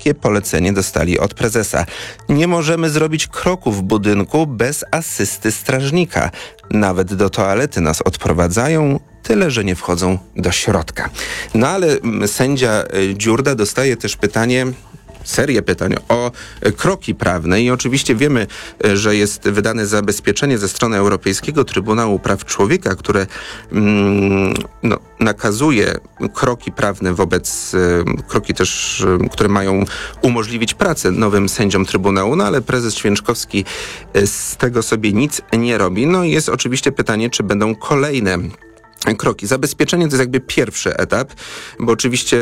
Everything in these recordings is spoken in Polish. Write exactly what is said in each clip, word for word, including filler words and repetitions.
takie polecenie dostali od prezesa. Nie możemy zrobić kroku w budynku bez asysty strażnika. Nawet do toalety nas odprowadzają, tyle że nie wchodzą do środka. No ale sędzia Dziurda dostaje też pytanie... serię pytań o kroki prawne i oczywiście wiemy, że jest wydane zabezpieczenie ze strony Europejskiego Trybunału Praw Człowieka, które mm, no, nakazuje kroki prawne wobec, kroki też, które mają umożliwić pracę nowym sędziom Trybunału, no ale prezes Święczkowski z tego sobie nic nie robi. No i jest oczywiście pytanie, czy będą kolejne kroki. Zabezpieczenie to jest jakby pierwszy etap, bo oczywiście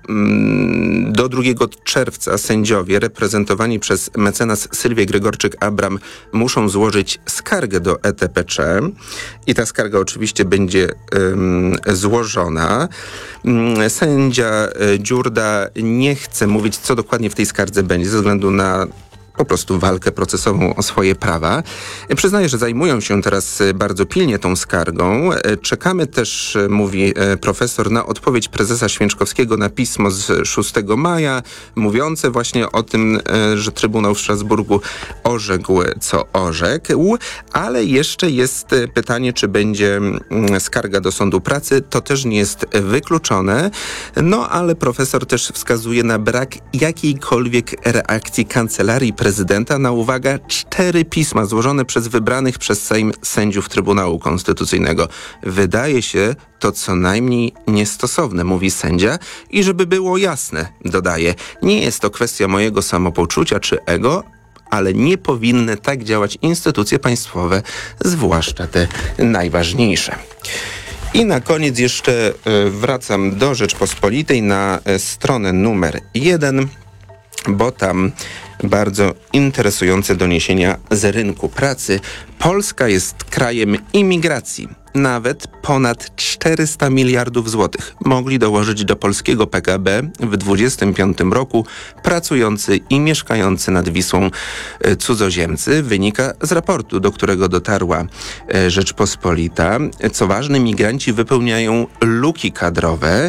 mm, do drugiego czerwca sędziowie reprezentowani przez mecenas Sylwię Grygorczyk-Abram muszą złożyć skargę do E T P C i ta skarga oczywiście będzie ym, złożona. Ym, sędzia y, Dziurda nie chce mówić, co dokładnie w tej skardze będzie, ze względu na po prostu walkę procesową o swoje prawa. Przyznaję, że zajmują się teraz bardzo pilnie tą skargą. Czekamy też, mówi profesor, na odpowiedź prezesa Święczkowskiego na pismo z szóstego maja, mówiące właśnie o tym, że Trybunał w Strasburgu orzekł, co orzekł, ale jeszcze jest pytanie, czy będzie skarga do Sądu Pracy. To też nie jest wykluczone. No, ale profesor też wskazuje na brak jakiejkolwiek reakcji Kancelarii Prezydenta na, uwaga, cztery pisma złożone przez wybranych przez Sejm sędziów Trybunału Konstytucyjnego. Wydaje się to co najmniej niestosowne, mówi sędzia, i żeby było jasne, dodaje, nie jest to kwestia mojego samopoczucia czy ego, ale nie powinny tak działać instytucje państwowe, zwłaszcza te najważniejsze. I na koniec jeszcze wracam do Rzeczpospolitej na stronę numer jeden, bo tam bardzo interesujące doniesienia z rynku pracy. Polska jest krajem imigracji. Nawet ponad czterysta miliardów złotych mogli dołożyć do polskiego P K B w dwudziestym piątym roku pracujący i mieszkający nad Wisłą cudzoziemcy. Wynika z raportu, do którego dotarła Rzeczpospolita. Co ważne, migranci wypełniają luki kadrowe.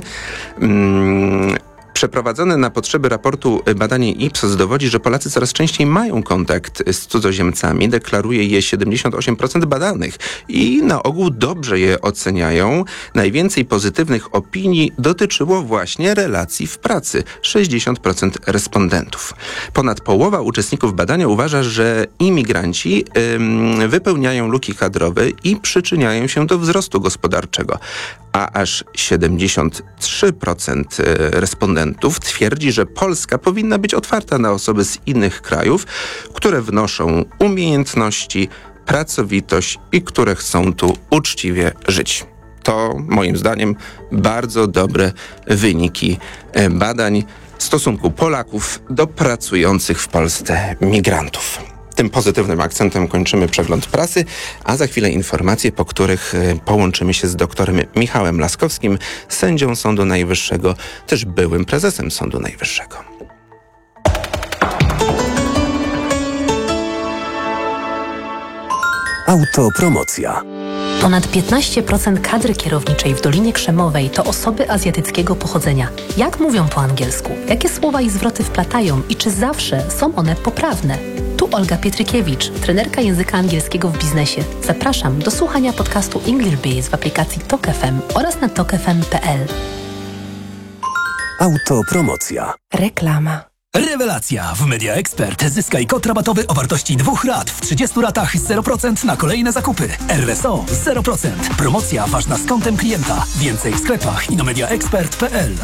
Hmm. Przeprowadzone na potrzeby raportu badanie Ipsos dowodzi, że Polacy coraz częściej mają kontakt z cudzoziemcami. Deklaruje je siedemdziesiąt osiem procent badanych i na ogół dobrze je oceniają. Najwięcej pozytywnych opinii dotyczyło właśnie relacji w pracy. sześćdziesiąt procent respondentów. Ponad połowa uczestników badania uważa, że imigranci ym, wypełniają luki kadrowe i przyczyniają się do wzrostu gospodarczego. A aż siedemdziesiąt trzy procent respondentów twierdzi, że Polska powinna być otwarta na osoby z innych krajów, które wnoszą umiejętności, pracowitość i które chcą tu uczciwie żyć. To moim zdaniem bardzo dobre wyniki badań stosunku Polaków do pracujących w Polsce migrantów. Tym pozytywnym akcentem kończymy przegląd prasy, a za chwilę informacje, po których połączymy się z doktorem Michałem Laskowskim, sędzią Sądu Najwyższego, też byłym prezesem Sądu Najwyższego. Autopromocja. Ponad piętnaście procent kadry kierowniczej w Dolinie Krzemowej to osoby azjatyckiego pochodzenia. Jak mówią po angielsku? Jakie słowa i zwroty wplatają i czy zawsze są one poprawne? Tu Olga Pietrykiewicz, trenerka języka angielskiego w biznesie. Zapraszam do słuchania podcastu English Biz w aplikacji Tok F M oraz na tok f m kropka p l. Autopromocja. Reklama. Rewelacja! W Media Expert zyskaj kod rabatowy o wartości dwóch rat w trzydziestu ratach zero procent na kolejne zakupy. R S O zero procent. Promocja ważna z kontem klienta. Więcej w sklepach i na media expert kropka p l.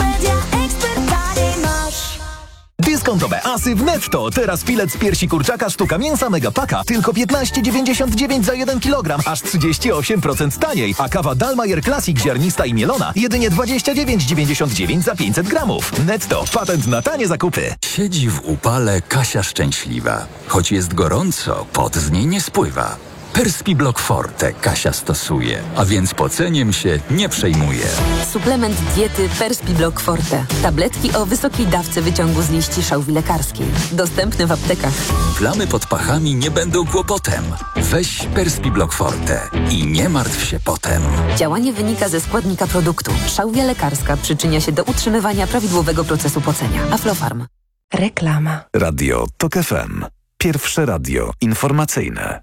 Dyskontowe asy w Netto. Teraz filet z piersi kurczaka sztuka mięsa Megapaka tylko piętnaście dziewięćdziesiąt dziewięć za jeden kilogram, aż trzydzieści osiem procent taniej. A kawa Dalmayer Classic ziarnista i mielona jedynie dwadzieścia dziewięć dziewięćdziesiąt dziewięć za pięćset gramów. Netto. Patent na tanie zakupy. Siedzi w upale Kasia szczęśliwa. Choć jest gorąco, pot z niej nie spływa. Perspiblock Forte Kasia stosuje, a więc poceniem się nie przejmuje. Suplement diety Perspiblock Forte. Tabletki o wysokiej dawce wyciągu z liści szałwi lekarskiej. Dostępny w aptekach. Plamy pod pachami nie będą kłopotem. Weź Perspiblock Forte i nie martw się potem. Działanie wynika ze składnika produktu. Szałwia lekarska przyczynia się do utrzymywania prawidłowego procesu pocenia. Aflofarm. Reklama. Radio TOK F M. Pierwsze radio informacyjne.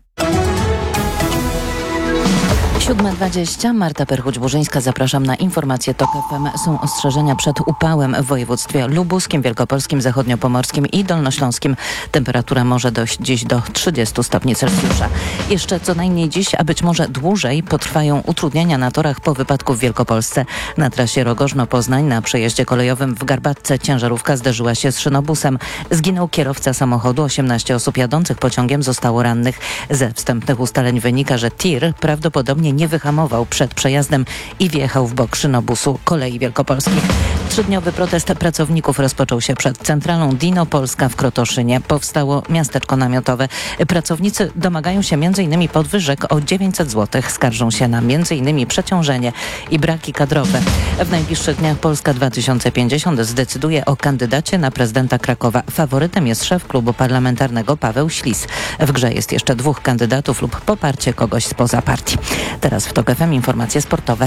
siódma dwadzieścia. Marta Perchuć-Burzyńska. Zapraszam na informacje TOK F M. Są ostrzeżenia przed upałem w województwie lubuskim, wielkopolskim, zachodniopomorskim i dolnośląskim. Temperatura może dojść dziś do trzydziestu stopni Celsjusza. Jeszcze co najmniej dziś, a być może dłużej, potrwają utrudnienia na torach po wypadku w Wielkopolsce. Na trasie Rogożno-Poznań na przejeździe kolejowym w Garbatce ciężarówka zderzyła się z szynobusem. Zginął kierowca samochodu, osiemnaście osób jadących pociągiem zostało rannych. Ze wstępnych ustaleń wynika, że tir prawdopodobnie nie wyhamował przed przejazdem i wjechał w bok szynobusu Kolei Wielkopolskich. Trzydniowy protest pracowników rozpoczął się przed centralą Dino Polska w Krotoszynie. Powstało miasteczko namiotowe. Pracownicy domagają się m.in. podwyżek o dziewięćset złotych. Skarżą się na m.in. przeciążenie i braki kadrowe. W najbliższych dniach Polska dwa tysiące pięćdziesiąt zdecyduje o kandydacie na prezydenta Krakowa. Faworytem jest szef klubu parlamentarnego Paweł Ślis. W grze jest jeszcze dwóch kandydatów lub poparcie kogoś spoza partii. Teraz w TOK F M informacje sportowe.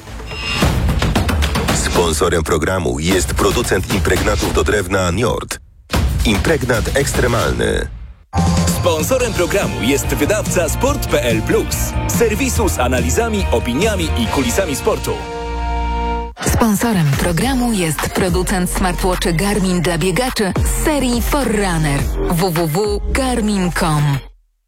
Sponsorem programu jest producent impregnatów do drewna Njord. Impregnat ekstremalny. Sponsorem programu jest wydawca sport kropka p l plus. Serwisu z analizami, opiniami i kulisami sportu. Sponsorem programu jest producent smartwatchy Garmin dla biegaczy z serii Forerunner. w w w kropka garmin kropka com.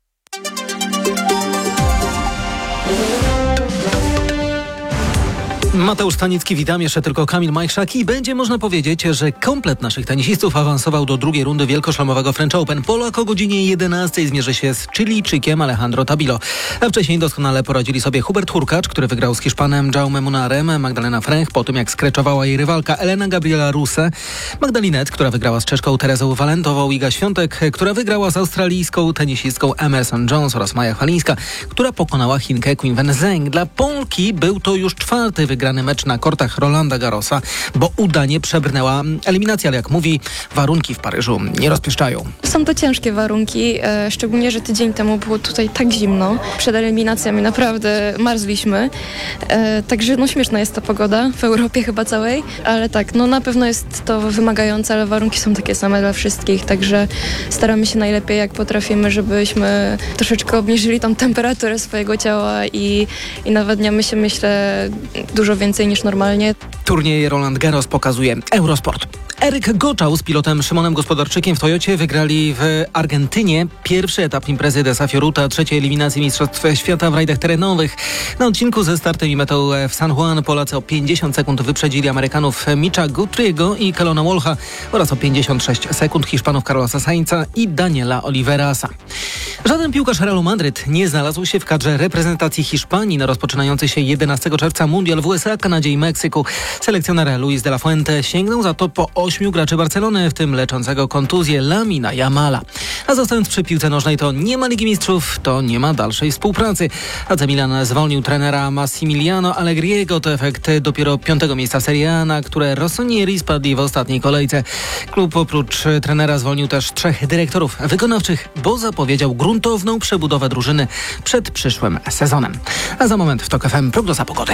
Mateusz Stanicki, witam. Jeszcze tylko Kamil Majchrzak i będzie można powiedzieć, że komplet naszych tenisistów awansował do drugiej rundy wielkoszlemowego French Open. Polak o godzinie jedenastej zmierzy się z Chilijczykiem Alejandro Tabilo. A wcześniej doskonale poradzili sobie Hubert Hurkacz, który wygrał z Hiszpanem Jaume Munarem, Magdalena Fręch, po tym jak skreczowała jej rywalka Elena Gabriela Ruse, Magdalinet, która wygrała z Czeszką Terezą Walentową, Iga Świątek, która wygrała z australijską tenisistką Emerson Jones oraz Maja Chwalińska, która pokonała Chinkę Qin Wen Zheng. Dla Polki był to już czwarty wygrany mecz na kortach Rolanda Garrosa, bo udanie przebrnęła eliminacja, ale jak mówi, warunki w Paryżu nie rozpieszczają. Są to ciężkie warunki, e, szczególnie, że tydzień temu było tutaj tak zimno. Przed eliminacjami naprawdę marzliśmy, e, także no śmieszna jest ta pogoda w Europie chyba całej, ale tak, no na pewno jest to wymagające, ale warunki są takie same dla wszystkich, także staramy się najlepiej jak potrafimy, żebyśmy troszeczkę obniżyli tą temperaturę swojego ciała i, i nawadniamy się, myślę, dużo więcej niż normalnie. Turniej Roland Garros pokazuje Eurosport. Eryk Goczał z pilotem Szymonem Gospodarczykiem w Toyocie wygrali w Argentynie pierwszy etap imprezy Desafio Ruta, trzeciej eliminacji Mistrzostw Świata w rajdach terenowych. Na odcinku ze startem i metą w San Juan Polacy o pięćdziesiąt sekund wyprzedzili Amerykanów Mitcha Guthrie'ego i Kelona Wolcha oraz o pięćdziesiąt sześć sekund Hiszpanów Carlosa Sainza i Daniela Oliverasa. Żaden piłkarz Realu Madryt nie znalazł się w kadrze reprezentacji Hiszpanii na rozpoczynający się jedenastego czerwca mundial w U S A, Kanadzie i Meksyku. Selekcjoner Luis de la Fuente sięgnął za to po ośmiu graczy Barcelony, w tym leczącego kontuzję Lamina Yamala. A zostając przy piłce nożnej, to nie ma Ligi Mistrzów, to nie ma dalszej współpracy. A C Milan zwolnił trenera Massimiliano Allegriego. To efekt dopiero piątego miejsca Serie A, na które rossonieri spadli w ostatniej kolejce. Klub oprócz trenera zwolnił też trzech dyrektorów wykonawczych, bo zapowiedział gruntowną przebudowę drużyny przed przyszłym sezonem. A za moment w TOK F M prognoza pogody.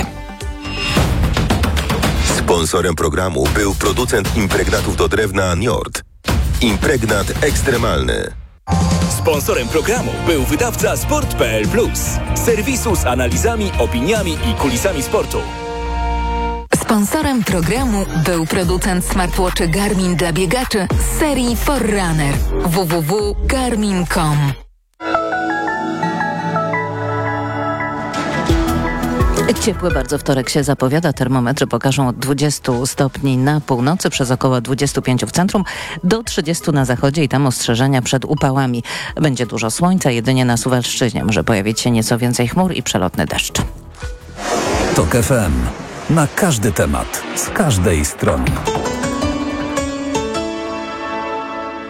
Sponsorem programu był producent impregnatów do drewna Njord. Impregnat ekstremalny. Sponsorem programu był wydawca sport kropka p l plus. Serwisu z analizami, opiniami i kulisami sportu. Sponsorem programu był producent smartwatchy Garmin dla biegaczy z serii Forerunner. w w w kropka garmin kropka com. Ciepły bardzo wtorek się zapowiada. Termometry pokażą od dwudziestu stopni na północy, przez około dwudziestu pięciu w centrum, do trzydziestu na zachodzie i tam ostrzeżenia przed upałami. Będzie dużo słońca, jedynie na Suwalszczyźnie może pojawić się nieco więcej chmur i przelotny deszcz. TOK F M. Na każdy temat, z każdej strony.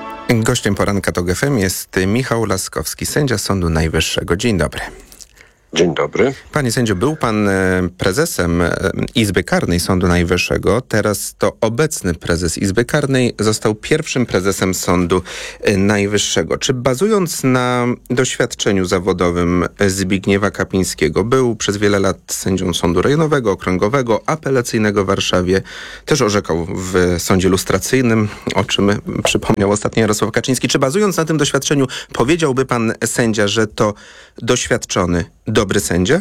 Gościem poranka TOK F M jest Michał Laskowski, sędzia Sądu Najwyższego. Dzień dobry. Dzień dobry. Panie sędzio, był pan prezesem Izby Karnej Sądu Najwyższego. Teraz to obecny prezes Izby Karnej został pierwszym prezesem Sądu Najwyższego. Czy bazując na doświadczeniu zawodowym Zbigniewa Kapińskiego, był przez wiele lat sędzią Sądu Rejonowego, Okręgowego, Apelacyjnego w Warszawie, też orzekał w sądzie lustracyjnym, o czym przypomniał ostatnio Jarosław Kaczyński. Czy bazując na tym doświadczeniu powiedziałby pan sędzia, że to doświadczony, dobry sędzia?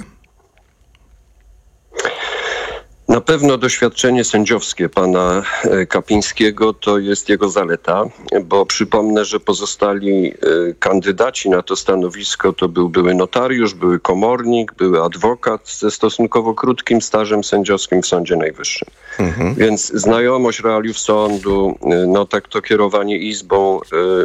Na pewno doświadczenie sędziowskie pana Kapińskiego to jest jego zaleta, bo przypomnę, że pozostali kandydaci na to stanowisko to był były notariusz, były komornik, były adwokat ze stosunkowo krótkim stażem sędziowskim w Sądzie Najwyższym. Mhm. Więc znajomość realiów sądu, no tak to kierowanie izbą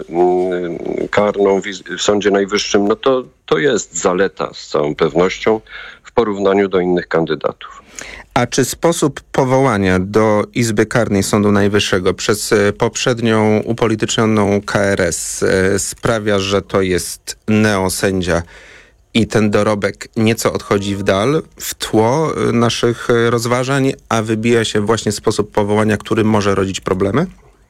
karną w Sądzie Najwyższym, no to, to jest zaleta z całą pewnością w porównaniu do innych kandydatów. A czy sposób powołania do Izby Karnej Sądu Najwyższego przez poprzednią upolitycznioną K R S sprawia, że to jest neosędzia i ten dorobek nieco odchodzi w dal, w tło naszych rozważań, a wybija się właśnie sposób powołania, który może rodzić problemy?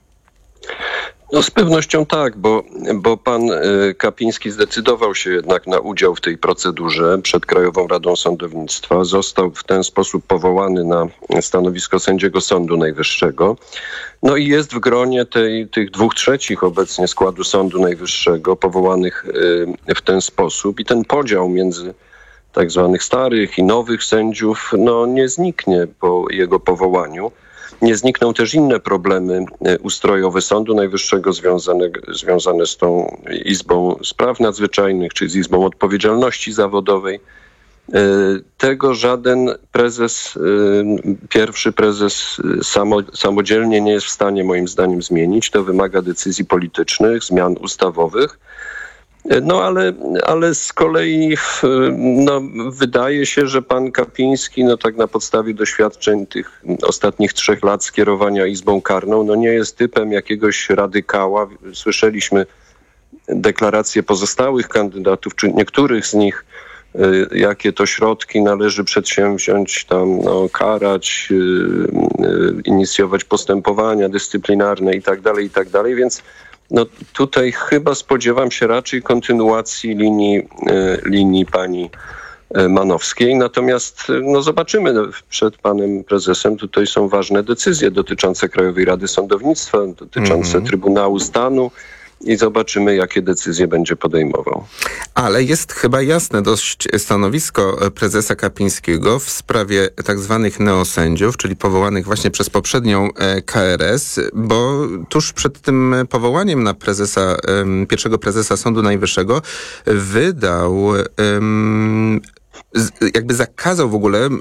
No z pewnością tak, bo, bo pan Kapiński zdecydował się jednak na udział w tej procedurze przed Krajową Radą Sądownictwa. Został w ten sposób powołany na stanowisko sędziego Sądu Najwyższego. No i jest w gronie tej, tych dwóch trzecich obecnie składu Sądu Najwyższego powołanych w ten sposób. I ten podział między tak zwanych starych i nowych sędziów no, nie zniknie po jego powołaniu. Nie znikną też inne problemy ustrojowe Sądu Najwyższego związane, związane z tą Izbą Spraw Nadzwyczajnych czy z Izbą Odpowiedzialności Zawodowej. Tego żaden prezes, pierwszy prezes samo, samodzielnie nie jest w stanie moim zdaniem zmienić. To wymaga decyzji politycznych, zmian ustawowych. No ale, ale z kolei no, wydaje się, że pan Kapiński no tak na podstawie doświadczeń tych ostatnich trzech lat skierowania Izbą Karną no nie jest typem jakiegoś radykała. Słyszeliśmy deklaracje pozostałych kandydatów, czy niektórych z nich, jakie to środki należy przedsięwziąć, tam no, karać, yy, inicjować postępowania dyscyplinarne i tak dalej, i tak dalej, więc no tutaj chyba spodziewam się raczej kontynuacji linii, linii pani Manowskiej. Natomiast no zobaczymy przed panem prezesem. Tutaj są ważne decyzje dotyczące Krajowej Rady Sądownictwa, dotyczące mm. Trybunału Stanu i zobaczymy, jakie decyzje będzie podejmował. Ale jest chyba jasne dość stanowisko prezesa Kapińskiego w sprawie tak zwanych neosędziów, czyli powołanych właśnie przez poprzednią K R S, bo tuż przed tym powołaniem na prezesa, pierwszego prezesa Sądu Najwyższego wydał um, jakby zakazał w ogóle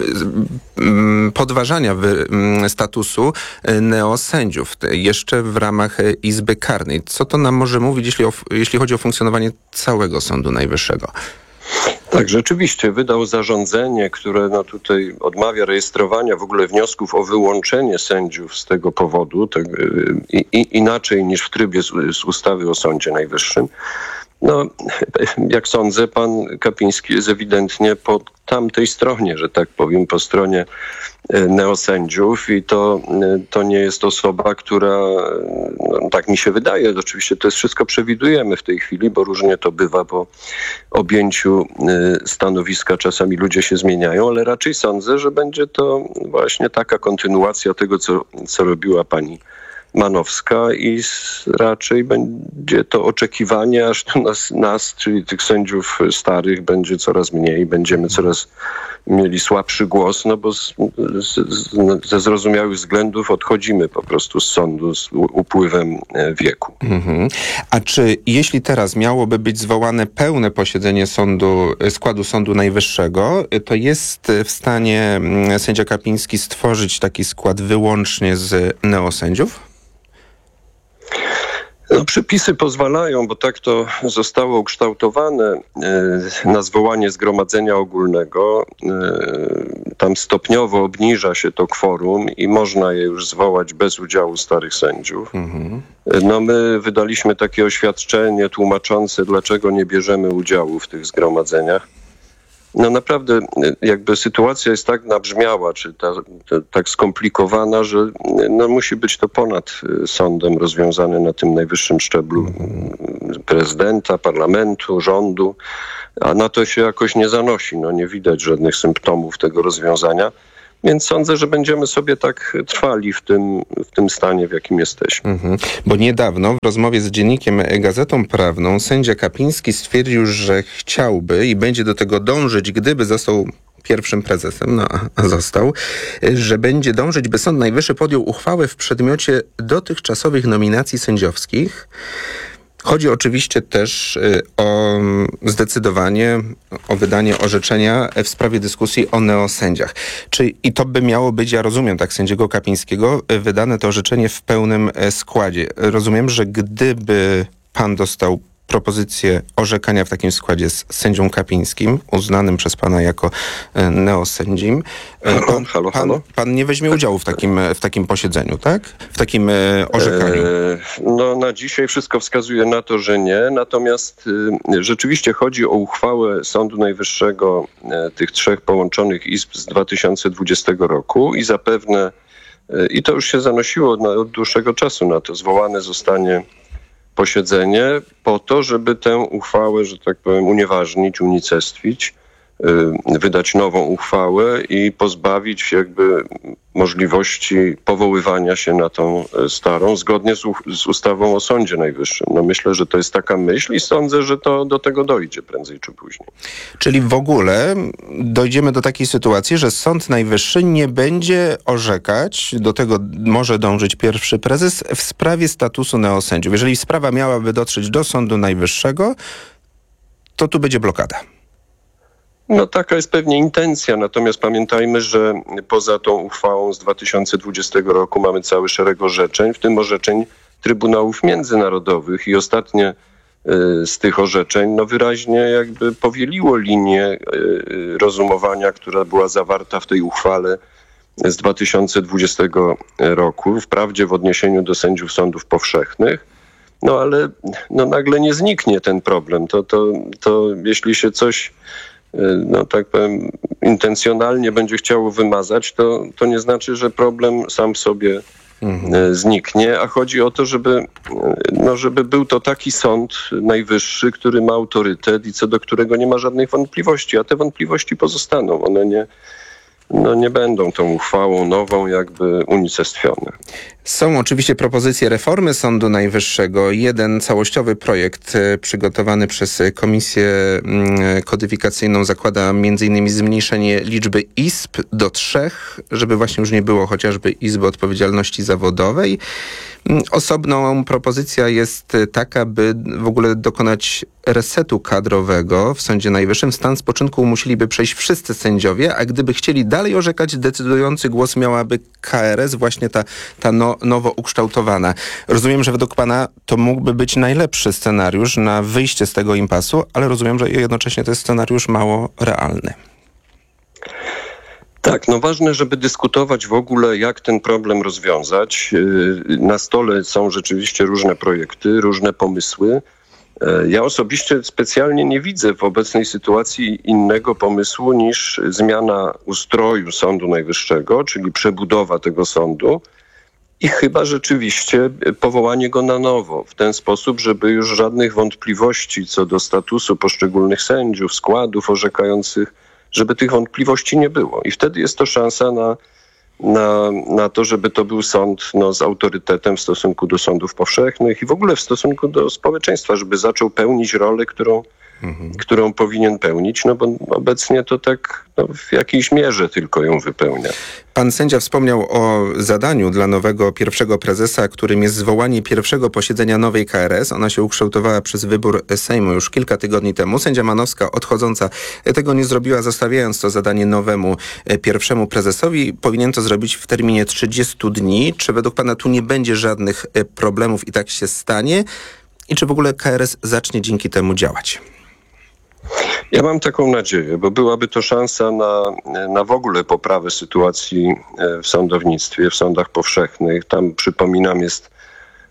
podważania statusu neosędziów jeszcze w ramach Izby Karnej. Co to nam może mówić, jeśli, o, jeśli chodzi o funkcjonowanie całego Sądu Najwyższego? Tak, rzeczywiście wydał zarządzenie, które no tutaj odmawia rejestrowania w ogóle wniosków o wyłączenie sędziów z tego powodu, tak, i, i, inaczej niż w trybie z, z ustawy o Sądzie Najwyższym. No, jak sądzę, pan Kapiński jest ewidentnie po tamtej stronie, że tak powiem, po stronie neosędziów i to, to nie jest osoba, która, no, tak mi się wydaje, oczywiście to jest wszystko przewidujemy w tej chwili, bo różnie to bywa po objęciu stanowiska, czasami ludzie się zmieniają, ale raczej sądzę, że będzie to właśnie taka kontynuacja tego, co, co robiła pani Manowska i raczej będzie to oczekiwanie, aż to nas, nas, czyli tych sędziów starych, będzie coraz mniej, będziemy coraz mieli słabszy głos, no bo z, z, ze zrozumiałych względów odchodzimy po prostu z sądu z upływem wieku. Mhm. A czy jeśli teraz miałoby być zwołane pełne posiedzenie sądu, składu Sądu Najwyższego, to jest w stanie sędzia Kapiński stworzyć taki skład wyłącznie z neosędziów? No, przepisy pozwalają, bo tak to zostało ukształtowane na zwołanie zgromadzenia ogólnego. Tam stopniowo obniża się to kworum i można je już zwołać bez udziału starych sędziów. Mhm. No my wydaliśmy takie oświadczenie tłumaczące, dlaczego nie bierzemy udziału w tych zgromadzeniach. no naprawdę jakby sytuacja jest tak nabrzmiała, czy ta, ta, tak skomplikowana, że no musi być to ponad sądem rozwiązane na tym najwyższym szczeblu prezydenta, parlamentu, rządu, a na to się jakoś nie zanosi. No nie widać żadnych symptomów tego rozwiązania. Więc sądzę, że będziemy sobie tak trwali w tym, w tym stanie, w jakim jesteśmy. Mhm. Bo niedawno w rozmowie z dziennikiem Gazetą Prawną sędzia Kapiński stwierdził, że chciałby i będzie do tego dążyć, gdyby został pierwszym prezesem, no a został, że będzie dążyć, by Sąd Najwyższy podjął uchwałę w przedmiocie dotychczasowych nominacji sędziowskich. Chodzi oczywiście też o zdecydowanie o wydanie orzeczenia w sprawie dyskusji o neosędziach. Czy i to by miało być, ja rozumiem tak sędziego Kapińskiego, wydane to orzeczenie w pełnym składzie. Rozumiem, że gdyby pan dostał propozycję orzekania w takim składzie z sędzią Kapińskim, uznanym przez pana jako neosędzim, pan, halo, halo. pan, pan nie weźmie udziału w takim, w takim posiedzeniu, tak? W takim orzekaniu. E, no na dzisiaj wszystko wskazuje na to, że nie. Natomiast y, rzeczywiście chodzi o uchwałę Sądu Najwyższego y, tych trzech połączonych izb z dwa tysiące dwudziestego roku i zapewne, y, i to już się zanosiło na, od dłuższego czasu na to, zwołane zostanie posiedzenie po to, żeby tę uchwałę, że tak powiem, unieważnić, unicestwić, wydać nową uchwałę i pozbawić jakby możliwości powoływania się na tą starą, zgodnie z, u- z ustawą o Sądzie Najwyższym. No myślę, że to jest taka myśl i sądzę, że to do tego dojdzie prędzej czy później. Czyli w ogóle dojdziemy do takiej sytuacji, że Sąd Najwyższy nie będzie orzekać, do tego może dążyć pierwszy prezes, w sprawie statusu neosędziów. Jeżeli sprawa miałaby dotrzeć do Sądu Najwyższego, to tu będzie blokada. No taka jest pewnie intencja, natomiast pamiętajmy, że poza tą uchwałą z dwa tysiące dwudziestego roku mamy cały szereg orzeczeń, w tym orzeczeń Trybunałów Międzynarodowych i ostatnie y, z tych orzeczeń no wyraźnie jakby powieliło linię y, rozumowania, która była zawarta w tej uchwale z dwa tysiące dwudziestego roku, wprawdzie w odniesieniu do sędziów sądów powszechnych. No ale no, nagle nie zniknie ten problem. To, to, to jeśli się coś no tak powiem, intencjonalnie będzie chciało wymazać, to, to nie znaczy, że problem sam w sobie mhm. zniknie, a chodzi o to, żeby, no, żeby był to taki sąd najwyższy, który ma autorytet i co do którego nie ma żadnych wątpliwości, a te wątpliwości pozostaną. One nie, no, nie będą tą uchwałą nową jakby unicestwione. Są oczywiście propozycje reformy Sądu Najwyższego. Jeden całościowy projekt przygotowany przez Komisję Kodyfikacyjną zakłada między innymi zmniejszenie liczby izb do trzech, żeby właśnie już nie było chociażby Izby Odpowiedzialności Zawodowej. Osobną propozycja jest taka, by w ogóle dokonać resetu kadrowego w Sądzie Najwyższym. W stan spoczynku musieliby przejść wszyscy sędziowie, a gdyby chcieli dalej orzekać, decydujący głos miałaby K R S, właśnie ta, ta no, nowo ukształtowana. Rozumiem, że według pana to mógłby być najlepszy scenariusz na wyjście z tego impasu, ale rozumiem, że jednocześnie to jest scenariusz mało realny. Tak, no ważne, żeby dyskutować w ogóle, jak ten problem rozwiązać. Na stole są rzeczywiście różne projekty, różne pomysły. Ja osobiście specjalnie nie widzę w obecnej sytuacji innego pomysłu niż zmiana ustroju Sądu Najwyższego, czyli przebudowa tego sądu i chyba rzeczywiście powołanie go na nowo w ten sposób, żeby już żadnych wątpliwości co do statusu poszczególnych sędziów, składów orzekających, żeby tych wątpliwości nie było. I wtedy jest to szansa na, na, na to, żeby to był sąd no, z autorytetem w stosunku do sądów powszechnych i w ogóle w stosunku do społeczeństwa, żeby zaczął pełnić rolę, którą, mhm. którą powinien pełnić, no bo obecnie to tak no, w jakiejś mierze tylko ją wypełnia. Pan sędzia wspomniał o zadaniu dla nowego pierwszego prezesa, którym jest zwołanie pierwszego posiedzenia nowej K R S. Ona się ukształtowała przez wybór Sejmu już kilka tygodni temu. Sędzia Manowska, odchodząca, tego nie zrobiła, zostawiając to zadanie nowemu pierwszemu prezesowi. Powinien to zrobić w terminie trzydziestu dni. Czy według pana tu nie będzie żadnych problemów i tak się stanie? I czy w ogóle K R S zacznie dzięki temu działać? Ja mam taką nadzieję, bo byłaby to szansa na, na w ogóle poprawę sytuacji w sądownictwie, w sądach powszechnych. Tam, przypominam, jest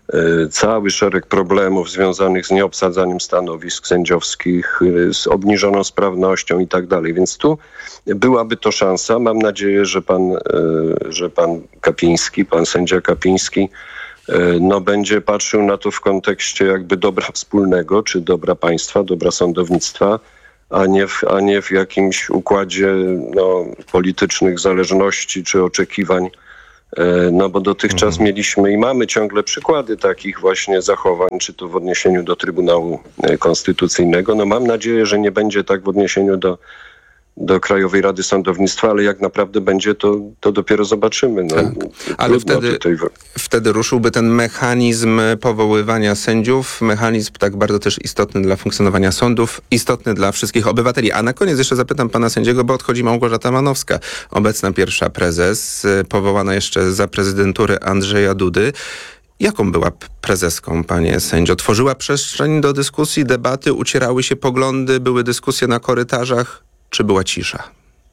cały szereg problemów związanych z nieobsadzaniem stanowisk sędziowskich, z obniżoną sprawnością i tak dalej. Więc tu byłaby to szansa. Mam nadzieję, że pan, że pan Kapiński, pan sędzia Kapiński no, będzie patrzył na to w kontekście jakby dobra wspólnego, czy dobra państwa, dobra sądownictwa, a nie w, a nie w jakimś układzie no, politycznych zależności czy oczekiwań. No bo dotychczas mhm. mieliśmy i mamy ciągle przykłady takich właśnie zachowań, czy to w odniesieniu do Trybunału Konstytucyjnego. No mam nadzieję, że nie będzie tak w odniesieniu do, do Krajowej Rady Sądownictwa, ale jak naprawdę będzie, to, to dopiero zobaczymy. No, tak. Ale wtedy, tutaj... wtedy ruszyłby ten mechanizm powoływania sędziów, mechanizm tak bardzo też istotny dla funkcjonowania sądów, istotny dla wszystkich obywateli. A na koniec jeszcze zapytam pana sędziego, bo odchodzi Małgorzata Manowska, obecna pierwsza prezes, powołana jeszcze za prezydentury Andrzeja Dudy. Jaką była prezeską, panie sędzio? Tworzyła przestrzeń do dyskusji, debaty, ucierały się poglądy, były dyskusje na korytarzach, czy była cisza?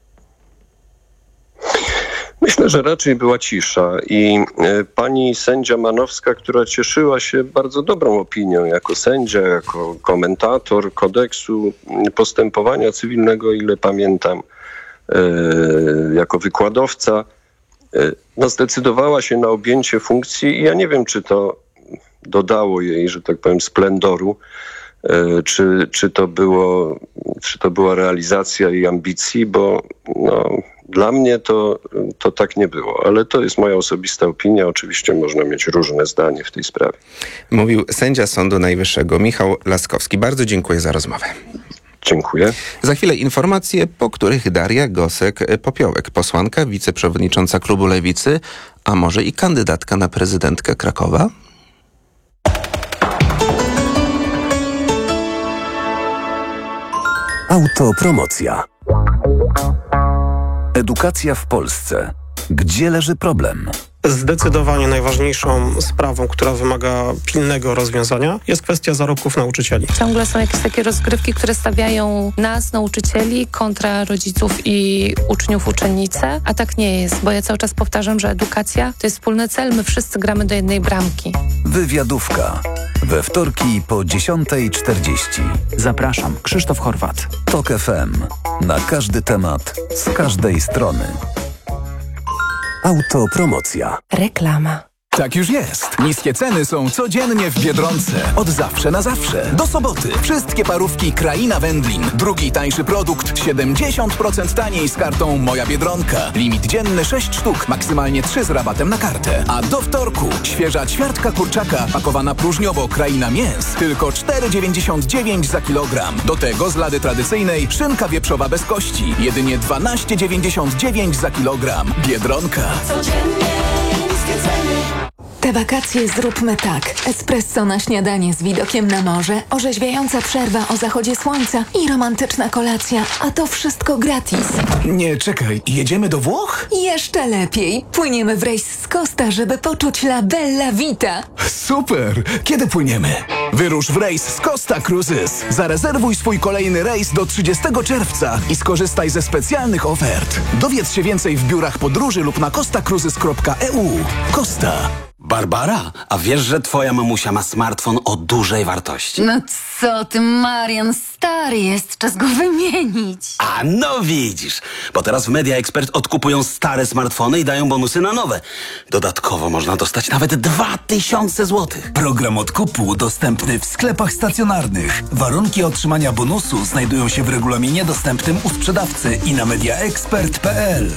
Myślę, że raczej była cisza i pani sędzia Manowska, która cieszyła się bardzo dobrą opinią jako sędzia, jako komentator kodeksu postępowania cywilnego, ile pamiętam, jako wykładowca, no zdecydowała się na objęcie funkcji i ja nie wiem, czy to dodało jej, że tak powiem, splendoru, czy, czy, to było, czy to była realizacja jej ambicji, bo no, dla mnie to, to tak nie było, ale to jest moja osobista opinia. Oczywiście można mieć różne zdanie w tej sprawie. Mówił sędzia Sądu Najwyższego Michał Laskowski. Bardzo dziękuję za rozmowę. Dziękuję. Za chwilę informacje, po których Daria Gosek-Popiołek, posłanka, wiceprzewodnicząca klubu Lewicy, a może i kandydatka na prezydentkę Krakowa? Autopromocja. Edukacja w Polsce. Gdzie leży problem? Zdecydowanie najważniejszą sprawą, która wymaga pilnego rozwiązania, jest kwestia zarobków nauczycieli. Ciągle są jakieś takie rozgrywki, które stawiają nas, nauczycieli, kontra rodziców i uczniów, uczennice, a tak nie jest, bo ja cały czas powtarzam, że edukacja to jest wspólny cel, my wszyscy gramy do jednej bramki. Wywiadówka. We wtorki po dziesiątej czterdzieści. Zapraszam, Krzysztof Horwat. Tok F M. Na każdy temat, z każdej strony. Autopromocja. Reklama. Tak już jest. Niskie ceny są codziennie w Biedronce. Od zawsze na zawsze. Do soboty. Wszystkie parówki Kraina Wędlin. Drugi tańszy produkt siedemdziesiąt procent taniej z kartą Moja Biedronka. Limit dzienny sześć sztuk, maksymalnie trzy z rabatem na kartę. A do wtorku świeża ćwiartka kurczaka pakowana próżniowo Kraina Mięs. Tylko cztery dziewięćdziesiąt dziewięć za kilogram. Do tego z lady tradycyjnej szynka wieprzowa bez kości. Jedynie dwanaście dziewięćdziesiąt dziewięć za kilogram. Biedronka. Codziennie niskie ceny. Te wakacje zróbmy tak. Espresso na śniadanie z widokiem na morze, orzeźwiająca przerwa o zachodzie słońca i romantyczna kolacja, a to wszystko gratis. Nie, czekaj, jedziemy do Włoch? Jeszcze lepiej. Płyniemy w rejs z Costa, żeby poczuć la bella vita. Super! Kiedy płyniemy? Wyrusz w rejs z Costa Cruises. Zarezerwuj swój kolejny rejs do trzydziestego czerwca i skorzystaj ze specjalnych ofert. Dowiedz się więcej w biurach podróży lub na costa cruises kropka e u. Costa. Barbara, a wiesz, że twoja mamusia ma smartfon o dużej wartości? No co ty, Marian, stary jest, czas go wymienić. A no widzisz, bo teraz w Media Expert odkupują stare smartfony i dają bonusy na nowe. Dodatkowo można dostać nawet dwa tysiące złotych. Program odkupu dostępny w sklepach stacjonarnych. Warunki otrzymania bonusu znajdują się w regulaminie dostępnym u sprzedawcy i na mediaexpert kropka p l.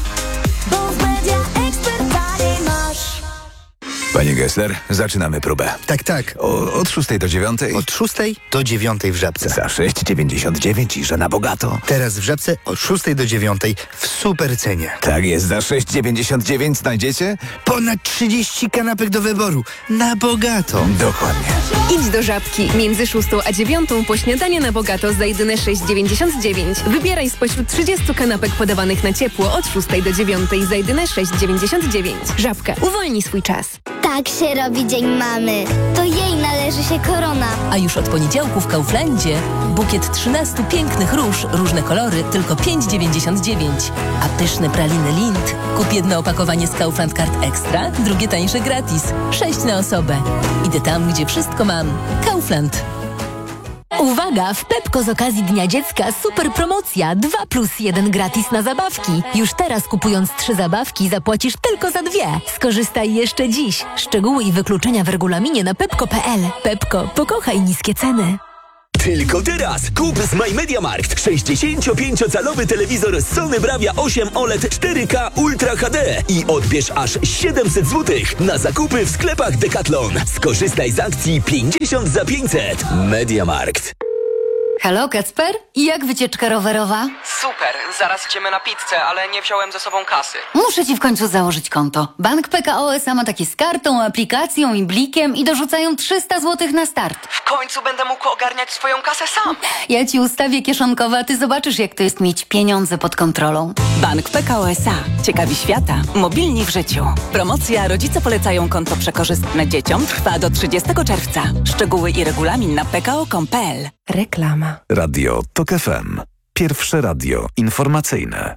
Panie Gessler, zaczynamy próbę. Tak, tak. O, od szóstej do dziewiątej? Od szóstej do dziewiątej w Żabce. Za sześć dziewięćdziesiąt dziewięć i że na bogato. Teraz w Żabce od szóstej do dziewiątej w super cenie. Tak jest, za sześć dziewięćdziesiąt dziewięć znajdziecie? Ponad trzydzieści kanapek do wyboru. Na bogato. Dokładnie. Idź do Żabki. Między szóstą a dziewiątą po śniadanie na bogato za jedyne sześć dziewięćdziesiąt dziewięć. Wybieraj spośród trzydziestu kanapek podawanych na ciepło od szóstej do dziewiątej za jedyne sześć dziewięćdziesiąt dziewięć. Żabka. Uwolnij swój czas. Tak się robi Dzień Mamy. To jej należy się korona. A już od poniedziałku w Kauflandzie bukiet trzynastu pięknych róż, różne kolory, tylko pięć dziewięćdziesiąt dziewięć. A pyszne praliny Lindt. Kup jedno opakowanie z Kaufland Card Extra, drugie tańsze gratis. Sześć na osobę. Idę tam, gdzie wszystko mam. Kaufland. Uwaga! W Pepko z okazji Dnia Dziecka super promocja dwa plus jeden gratis na zabawki. Już teraz kupując trzy zabawki zapłacisz tylko za dwie. Skorzystaj jeszcze dziś. Szczegóły i wykluczenia w regulaminie na pepko kropka p l. Pepko, pokochaj niskie ceny. Tylko teraz kup z MyMediaMarkt sześćdziesięciopięciocalowy telewizor Sony Bravia osiem O L E D cztery K Ultra H D i odbierz aż siedemset złotych na zakupy w sklepach Decathlon. Skorzystaj z akcji pięćdziesiąt za pięćset. MediaMarkt. Halo, Kacper? Jak wycieczka rowerowa? Super, zaraz idziemy na pizzę, ale nie wziąłem ze sobą kasy. Muszę ci w końcu założyć konto. Bank P K O S A ma takie z kartą, aplikacją i blikiem i dorzucają trzysta złotych na start. W końcu będę mógł ogarniać swoją kasę sam. Ja ci ustawię kieszonkowe, a ty zobaczysz, jak to jest mieć pieniądze pod kontrolą. Bank P K O S A. Ciekawi świata. Mobilni w życiu. Promocja Rodzice polecają konto przekorzystne dzieciom trwa do trzydziestego czerwca. Szczegóły i regulamin na p k o kropka com kropka p l. Reklama. Radio TOK F M. Pierwsze radio informacyjne.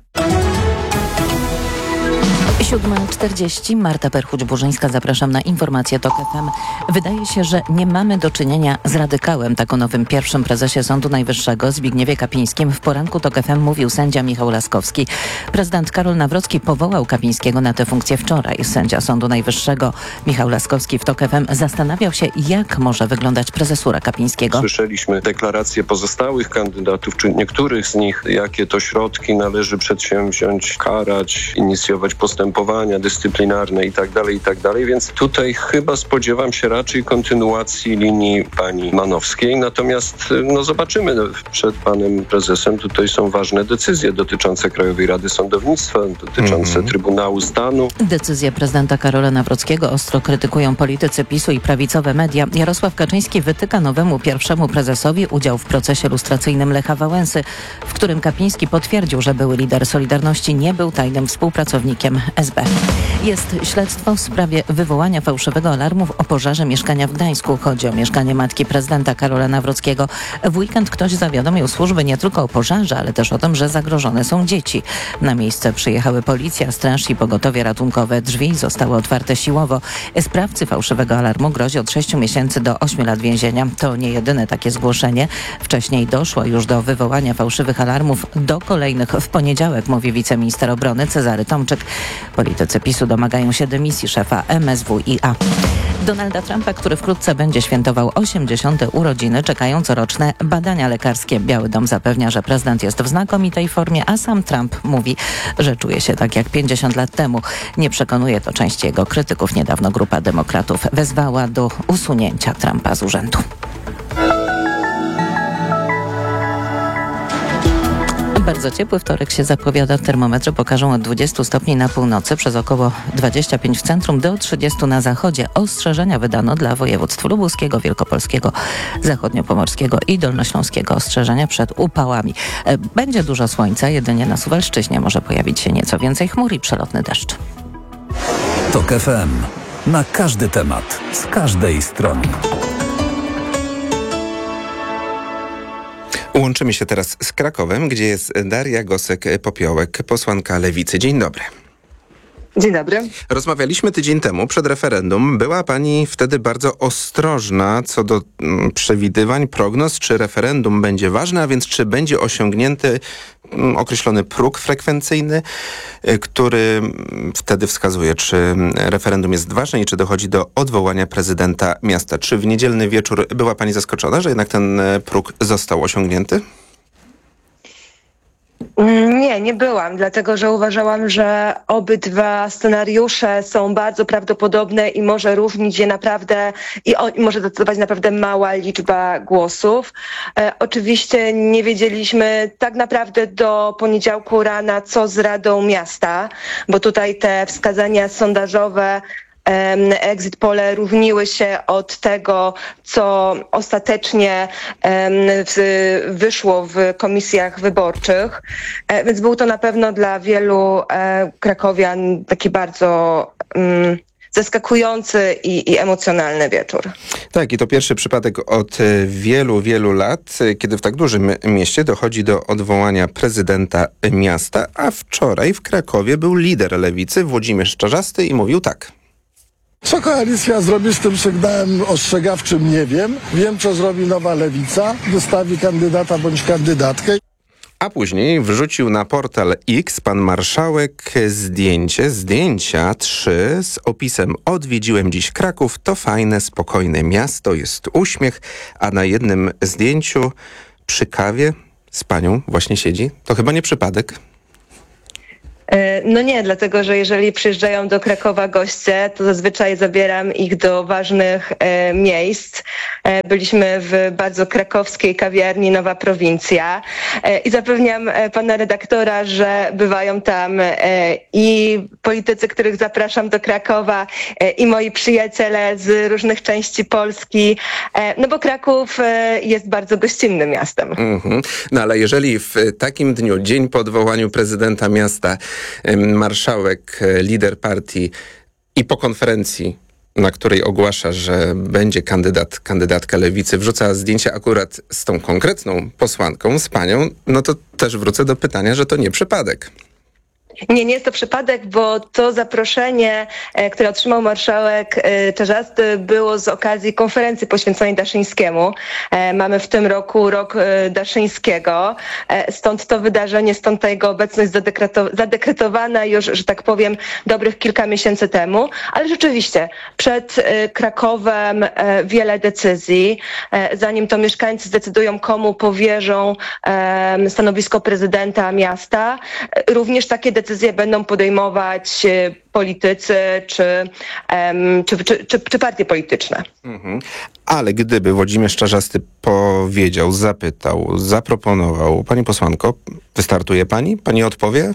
siódma czterdzieści. Marta Perchuć-Burzyńska. Zapraszam na informację TOK F M. Wydaje się, że nie mamy do czynienia z radykałem. Tak o nowym pierwszym prezesie Sądu Najwyższego Zbigniewie Kapińskim w poranku TOK F M mówił sędzia Michał Laskowski. Prezydent Karol Nawrocki powołał Kapińskiego na tę funkcję wczoraj. Sędzia Sądu Najwyższego Michał Laskowski w TOK F M zastanawiał się, jak może wyglądać prezesura Kapińskiego. Słyszeliśmy deklaracje pozostałych kandydatów, czy niektórych z nich, jakie to środki należy przedsięwziąć, karać, inicjować postępowania dyscyplinarne i tak dalej, i tak dalej, więc tutaj chyba spodziewam się raczej kontynuacji linii pani Manowskiej, natomiast no zobaczymy, przed panem prezesem tutaj są ważne decyzje dotyczące Krajowej Rady Sądownictwa, dotyczące mm-hmm. Trybunału Stanu. Decyzję prezydenta Karola Nawrockiego ostro krytykują politycy PiSu i prawicowe media. Jarosław Kaczyński wytyka nowemu pierwszemu prezesowi udział w procesie lustracyjnym Lecha Wałęsy, w którym Kapiński potwierdził, że były lider Solidarności nie był tajnym współpracownikiem S B. Jest śledztwo w sprawie wywołania fałszywego alarmu o pożarze mieszkania w Gdańsku. Chodzi o mieszkanie matki prezydenta Karola Nawrockiego. W weekend ktoś zawiadomił służby nie tylko o pożarze, ale też o tym, że zagrożone są dzieci. Na miejsce przyjechały policja, straż i pogotowie ratunkowe. Drzwi zostały otwarte siłowo. Sprawcy fałszywego alarmu grozi od sześciu miesięcy do ośmiu lat więzienia. To nie jedyne takie zgłoszenie. Wcześniej doszło już do wywołania fałszywych alarmów, do kolejnych w poniedziałek, mówi wiceminister obrony Cezary Tomczyk. Politycy PiSu domagają się dymisji szefa M S W i A. Donalda Trumpa, który wkrótce będzie świętował osiemdziesiąte urodziny, czekają coroczne badania lekarskie. Biały Dom zapewnia, że prezydent jest w znakomitej formie, a sam Trump mówi, że czuje się tak jak pięćdziesiąt lat temu. Nie przekonuje to część jego krytyków. Niedawno grupa demokratów wezwała do usunięcia Trumpa z urzędu. Bardzo ciepły wtorek się zapowiada. Termometry pokażą od dwudziestu stopni na północy, przez około dwadzieścia pięć w centrum, do trzydziestu na zachodzie. Ostrzeżenia wydano dla województw lubuskiego, wielkopolskiego, zachodniopomorskiego i dolnośląskiego. Ostrzeżenia przed upałami. Będzie dużo słońca, jedynie na Suwalszczyźnie może pojawić się nieco więcej chmur i przelotny deszcz. TOK F M. Na każdy temat, z każdej strony. Łączymy się teraz z Krakowem, gdzie jest Daria Gosek-Popiołek, posłanka Lewicy. Dzień dobry. Dzień dobry. Rozmawialiśmy tydzień temu przed referendum. Była pani wtedy bardzo ostrożna co do mm, przewidywań, prognoz, czy referendum będzie ważne, a więc czy będzie osiągnięty mm, określony próg frekwencyjny, y, który wtedy wskazuje, czy referendum jest ważne i czy dochodzi do odwołania prezydenta miasta. Czy w niedzielny wieczór była pani zaskoczona, że jednak ten y, próg został osiągnięty? Nie, nie byłam, dlatego że uważałam, że obydwa scenariusze są bardzo prawdopodobne i może różnić je naprawdę i, o, i może decydować naprawdę mała liczba głosów. E, oczywiście nie wiedzieliśmy tak naprawdę do poniedziałku rana, co z Radą Miasta, bo tutaj te wskazania sondażowe, exit pole różniły się od tego, co ostatecznie wyszło w komisjach wyborczych, więc był to na pewno dla wielu krakowian taki bardzo zaskakujący i, i emocjonalny wieczór. Tak, i to pierwszy przypadek od wielu, wielu lat, kiedy w tak dużym mieście dochodzi do odwołania prezydenta miasta, a wczoraj w Krakowie był lider lewicy Włodzimierz Czarzasty i mówił tak. Co koalicja zrobi z tym sygnałem ostrzegawczym, nie wiem. Wiem, co zrobi nowa lewica. Wystawi kandydata bądź kandydatkę. A później wrzucił na portal X pan marszałek zdjęcie, zdjęcia trzy z opisem: odwiedziłem dziś Kraków, to fajne, spokojne miasto, jest uśmiech, a na jednym zdjęciu przy kawie z panią właśnie siedzi. To chyba nie przypadek. No nie, dlatego że jeżeli przyjeżdżają do Krakowa goście, to zazwyczaj zabieram ich do ważnych e, miejsc. E, byliśmy w bardzo krakowskiej kawiarni Nowa Prowincja e, i zapewniam e, pana redaktora, że bywają tam e, i politycy, których zapraszam do Krakowa, e, i moi przyjaciele z różnych części Polski, e, no bo Kraków e, jest bardzo gościnnym miastem. Mm-hmm. No ale jeżeli w takim dniu, dzień po odwołaniu prezydenta miasta, marszałek, lider partii i po konferencji, na której ogłasza, że będzie kandydat, kandydatka lewicy, wrzuca zdjęcie akurat z tą konkretną posłanką, z panią, no to też wrócę do pytania, że to nie przypadek. Nie, nie jest to przypadek, bo to zaproszenie, e, które otrzymał marszałek e, Czarzasty, było z okazji konferencji poświęconej Daszyńskiemu. E, mamy w tym roku rok e, Daszyńskiego, e, stąd to wydarzenie, stąd ta jego obecność zadekreto- zadekretowana już, że tak powiem, dobrych kilka miesięcy temu. Ale rzeczywiście, przed e, Krakowem e, wiele decyzji. E, zanim to mieszkańcy zdecydują, komu powierzą e, stanowisko prezydenta miasta, e, również takie decyzje decyzje będą podejmować politycy czy, um, czy, czy, czy, czy partie polityczne. Mhm. Ale gdyby Włodzimierz Czarzasty powiedział, zapytał, zaproponował: pani posłanko, wystartuje pani? Pani odpowie?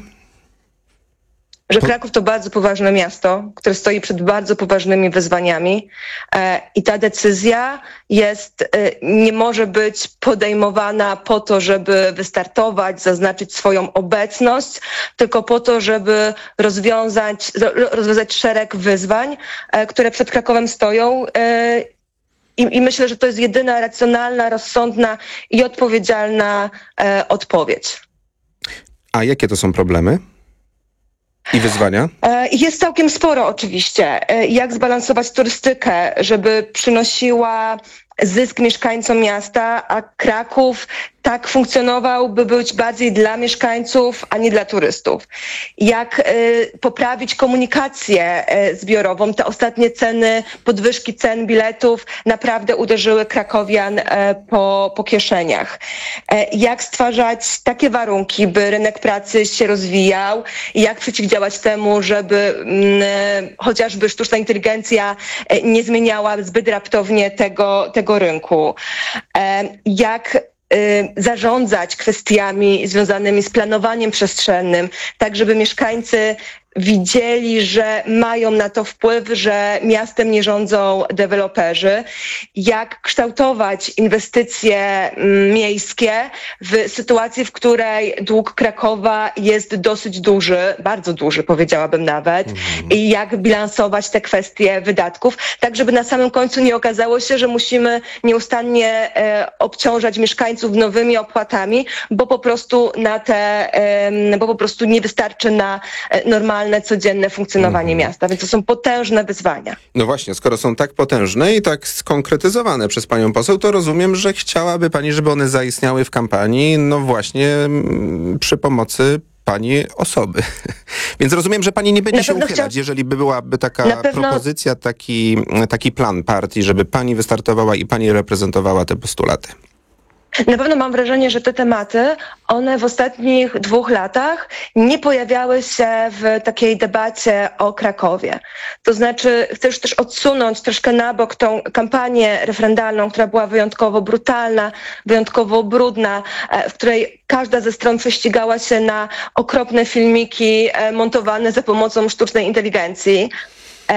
Że Kraków to bardzo poważne miasto, które stoi przed bardzo poważnymi wyzwaniami e, i ta decyzja jest, e, nie może być podejmowana po to, żeby wystartować, zaznaczyć swoją obecność, tylko po to, żeby rozwiązać, rozwiązać szereg wyzwań, e, które przed Krakowem stoją. E, I, I myślę, że to jest jedyna racjonalna, rozsądna i odpowiedzialna e, odpowiedź. A jakie to są problemy i wyzwania? Jest całkiem sporo oczywiście. Jak zbalansować turystykę, żeby przynosiła zysk mieszkańcom miasta, a Kraków tak funkcjonował, by być bardziej dla mieszkańców, a nie dla turystów. Jak y, poprawić komunikację y, zbiorową. Te ostatnie ceny, podwyżki cen biletów naprawdę uderzyły krakowian y, po, po kieszeniach. Y, jak stwarzać takie warunki, by rynek pracy się rozwijał i jak przeciwdziałać temu, żeby y, chociażby sztuczna inteligencja y, nie zmieniała zbyt raptownie tego, tego rynku. Y, jak zarządzać kwestiami związanymi z planowaniem przestrzennym, tak żeby mieszkańcy widzieli, że mają na to wpływ, że miastem nie rządzą deweloperzy, jak kształtować inwestycje miejskie w sytuacji, w której dług Krakowa jest dosyć duży, bardzo duży powiedziałabym nawet, mhm. i jak bilansować te kwestie wydatków, tak żeby na samym końcu nie okazało się, że musimy nieustannie e, obciążać mieszkańców nowymi opłatami, bo po prostu na te, e, bo po prostu nie wystarczy na e, normalne codzienne funkcjonowanie mhm. miasta, więc to są potężne wyzwania. No właśnie, skoro są tak potężne i tak skonkretyzowane przez panią poseł, to rozumiem, że chciałaby pani, żeby one zaistniały w kampanii, no właśnie m, przy pomocy pani osoby. Więc rozumiem, że pani nie będzie się uchylać, chcia... jeżeli by byłaby taka pewno... propozycja, taki, taki plan partii, żeby pani wystartowała i pani reprezentowała te postulaty. Na pewno mam wrażenie, że te tematy, one w ostatnich dwóch latach nie pojawiały się w takiej debacie o Krakowie. To znaczy, chcę już też odsunąć troszkę na bok tą kampanię referendalną, która była wyjątkowo brutalna, wyjątkowo brudna, w której każda ze stron prześcigała się na okropne filmiki montowane za pomocą sztucznej inteligencji.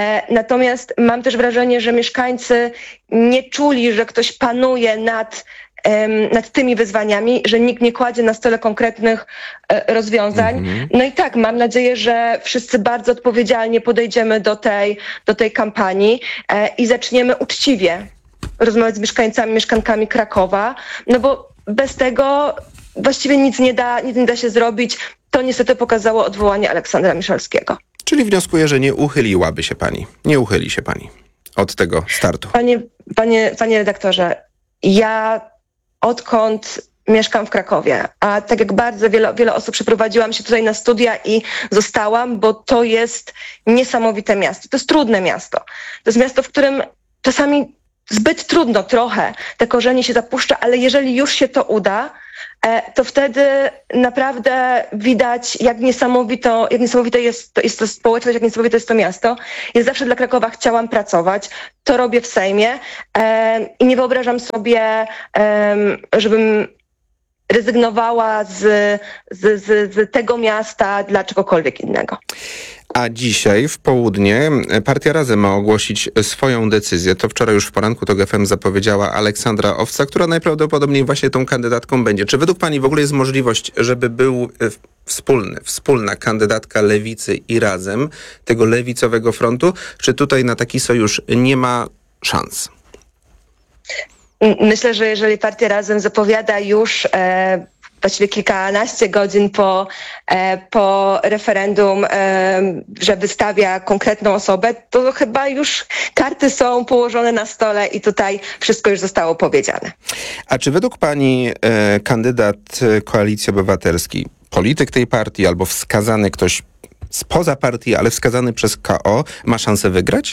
Natomiast mam też wrażenie, że mieszkańcy nie czuli, że ktoś panuje nad nad tymi wyzwaniami, że nikt nie kładzie na stole konkretnych rozwiązań. Mhm. No i tak, mam nadzieję, że wszyscy bardzo odpowiedzialnie podejdziemy do tej, do tej kampanii i zaczniemy uczciwie rozmawiać z mieszkańcami, mieszkankami Krakowa, no bo bez tego właściwie nic nie da, nic nie da się zrobić. To niestety pokazało odwołanie Aleksandra Miszalskiego. Czyli wnioskuję, że nie uchyliłaby się pani. Nie uchyli się pani od tego startu. Panie, panie, panie redaktorze, ja odkąd mieszkam w Krakowie, a tak jak bardzo wiele, wiele osób przeprowadziłam się tutaj na studia i zostałam, bo to jest niesamowite miasto. To jest trudne miasto. To jest miasto, w którym czasami zbyt trudno trochę te korzenie się zapuszcza, ale jeżeli już się to uda, to wtedy naprawdę widać, jak niesamowito, jak niesamowite jest to, jest to społeczność, jak niesamowite jest to miasto. Ja zawsze dla Krakowa chciałam pracować. To robię w Sejmie e, i nie wyobrażam sobie, e, żebym rezygnowała z, z, z, z tego miasta dla czegokolwiek innego. A dzisiaj w południe Partia Razem ma ogłosić swoją decyzję. To wczoraj już w poranku to G F M zapowiedziała Aleksandra Owca, która najprawdopodobniej właśnie tą kandydatką będzie. Czy według pani w ogóle jest możliwość, żeby był wspólny, wspólna kandydatka Lewicy i Razem, tego lewicowego frontu? Czy tutaj na taki sojusz nie ma szans? Myślę, że jeżeli Partia Razem zapowiada już e, właściwie kilkanaście godzin po, e, po referendum, e, że wystawia konkretną osobę, to chyba już karty są położone na stole i tutaj wszystko już zostało powiedziane. A czy według pani e, kandydat Koalicji Obywatelskiej, polityk tej partii albo wskazany ktoś spoza partii, ale wskazany przez K O, ma szansę wygrać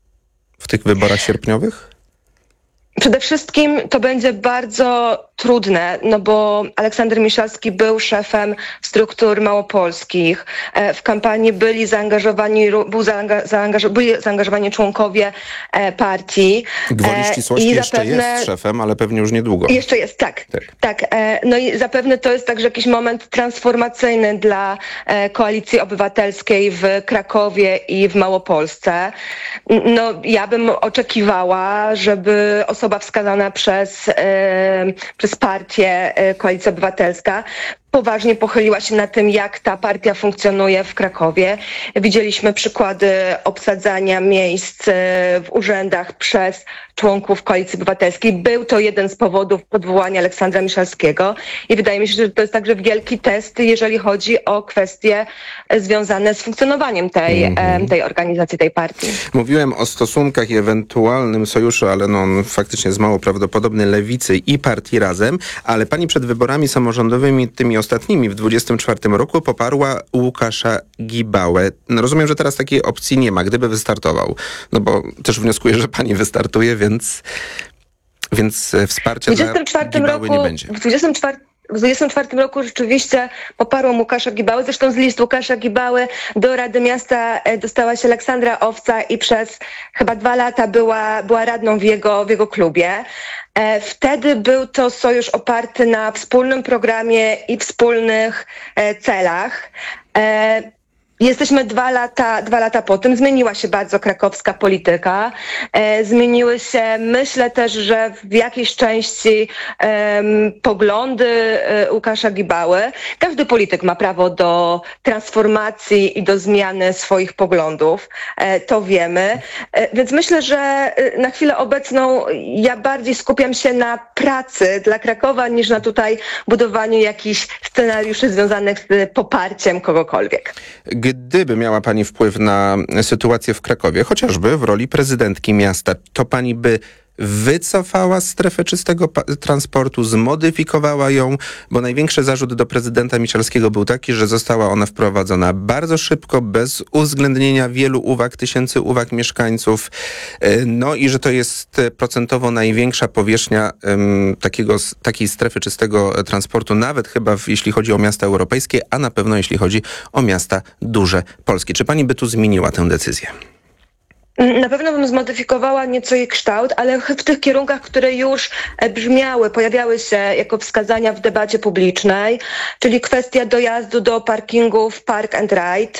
w tych wyborach sierpniowych? Przede wszystkim to będzie bardzo trudne, no bo Aleksander Miszalski był szefem struktur małopolskich. W kampanii byli zaangażowani, był zaangaż, byli zaangażowani członkowie partii. Gwoli ścisłości I jeszcze zapewne, jest szefem, ale pewnie już niedługo. Jeszcze jest, tak, tak. tak. No i zapewne to jest także jakiś moment transformacyjny dla Koalicji Obywatelskiej w Krakowie i w Małopolsce. No ja bym oczekiwała, żeby osoba wskazana przez, e, przez partię e, Koalicja Obywatelska poważnie pochyliła się nad tym, jak ta partia funkcjonuje w Krakowie. Widzieliśmy przykłady obsadzania miejsc w urzędach przez członków Koalicji Obywatelskiej. Był to jeden z powodów odwołania Aleksandra Miszalskiego i wydaje mi się, że to jest także wielki test, jeżeli chodzi o kwestie związane z funkcjonowaniem tej, mm-hmm. tej organizacji, tej partii. Mówiłem o stosunkach i ewentualnym sojuszu, ale no on faktycznie jest mało prawdopodobny, Lewicy i Partii Razem, ale pani przed wyborami samorządowymi, tymi ostatnimi w dwudziestym czwartym roku, poparła Łukasza Gibałę. No rozumiem, że teraz takiej opcji nie ma, gdyby wystartował. No bo też wnioskuję, że pani wystartuje, więc, więc wsparcia dla Gibały roku, nie będzie. W dwudziestym czwartym W dwudziestym czwartym roku rzeczywiście poparłam Łukasza Gibały. Zresztą z listu Łukasza Gibały do Rady Miasta dostała się Aleksandra Owca i przez chyba dwa lata była, była radną w jego, w jego klubie. Wtedy był to sojusz oparty na wspólnym programie i wspólnych celach. Jesteśmy dwa lata, dwa lata po tym. Zmieniła się bardzo krakowska polityka. E, zmieniły się, myślę też, że w jakiejś części e, poglądy e, Łukasza Gibały. Każdy polityk ma prawo do transformacji i do zmiany swoich poglądów. E, to wiemy. E, więc myślę, że na chwilę obecną ja bardziej skupiam się na pracy dla Krakowa niż na tutaj budowaniu jakichś scenariuszy związanych z poparciem kogokolwiek. Gdyby miała pani wpływ na sytuację w Krakowie, chociażby w roli prezydentki miasta, to pani by wycofała strefę czystego pa- transportu, zmodyfikowała ją, bo największy zarzut do prezydenta Miszalskiego był taki, że została ona wprowadzona bardzo szybko, bez uwzględnienia wielu uwag, tysięcy uwag mieszkańców, no i że to jest procentowo największa powierzchnia um, takiego, takiej strefy czystego transportu, nawet chyba w, jeśli chodzi o miasta europejskie, a na pewno jeśli chodzi o miasta duże polskie. Czy pani by tu zmieniła tę decyzję? Na pewno bym zmodyfikowała nieco jej kształt, ale w tych kierunkach, które już brzmiały, pojawiały się jako wskazania w debacie publicznej, czyli kwestia dojazdu do parkingów Park and Ride,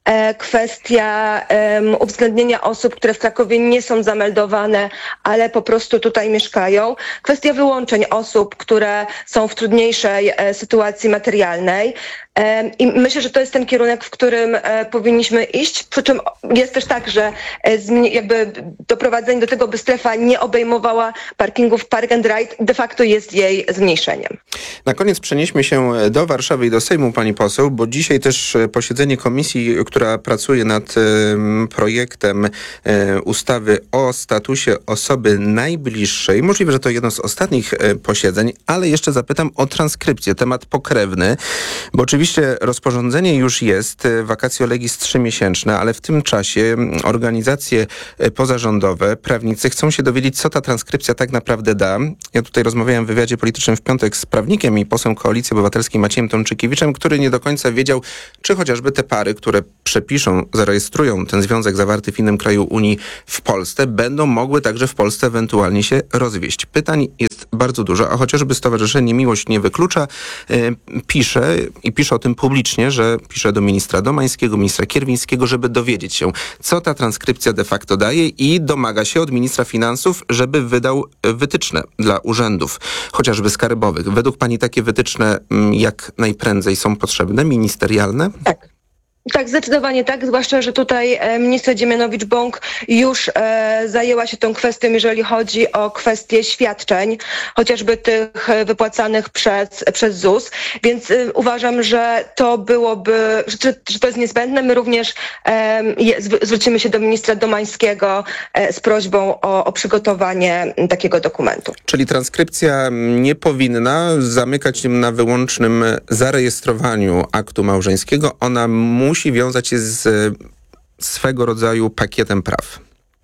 kwestia um, uwzględnienia osób, które w Krakowie nie są zameldowane, ale po prostu tutaj mieszkają, kwestia wyłączeń osób, które są w trudniejszej e, sytuacji materialnej. E, I myślę, że to jest ten kierunek, w którym e, powinniśmy iść, przy czym jest też tak, że e, zmi- jakby doprowadzenie do tego, by strefa nie obejmowała parkingów Park and Ride, de facto jest jej zmniejszeniem. Na koniec przenieśmy się do Warszawy i do Sejmu, pani poseł, bo dzisiaj też posiedzenie komisji, która pracuje nad y, projektem y, ustawy o statusie osoby najbliższej. Możliwe, że to jedno z ostatnich y, posiedzeń, ale jeszcze zapytam o transkrypcję, temat pokrewny, bo oczywiście rozporządzenie już jest, y, vacatio legis trzymiesięczne, ale w tym czasie y, organizacje y, pozarządowe, prawnicy chcą się dowiedzieć, co ta transkrypcja tak naprawdę da. Ja tutaj rozmawiałem w wywiadzie politycznym w piątek z prawnikiem i posłem Koalicji Obywatelskiej Maciejem Tomczykiewiczem, który nie do końca wiedział, czy chociażby te pary, które przepiszą, zarejestrują ten związek zawarty w innym kraju Unii w Polsce, będą mogły także w Polsce ewentualnie się rozwieść. Pytań jest bardzo dużo, a chociażby Stowarzyszenie Miłość Nie Wyklucza yy, pisze i pisze o tym publicznie, że pisze do ministra Domańskiego, ministra Kierwińskiego, żeby dowiedzieć się, co ta transkrypcja de facto daje i domaga się od ministra finansów, żeby wydał wytyczne dla urzędów, chociażby skarbowych. Według pani takie wytyczne jak najprędzej są potrzebne, ministerialne? Tak. Tak, zdecydowanie tak, zwłaszcza, że tutaj minister Dziemianowicz-Bąk już e, zajęła się tą kwestią, jeżeli chodzi o kwestie świadczeń, chociażby tych wypłacanych przez, przez ZUS, więc e, uważam, że to byłoby, że, że to jest niezbędne. My również e, je, zwrócimy się do ministra Domańskiego e, z prośbą o, o przygotowanie takiego dokumentu. Czyli transkrypcja nie powinna zamykać się na wyłącznym zarejestrowaniu aktu małżeńskiego, ona musi musi wiązać się z swego rodzaju pakietem praw.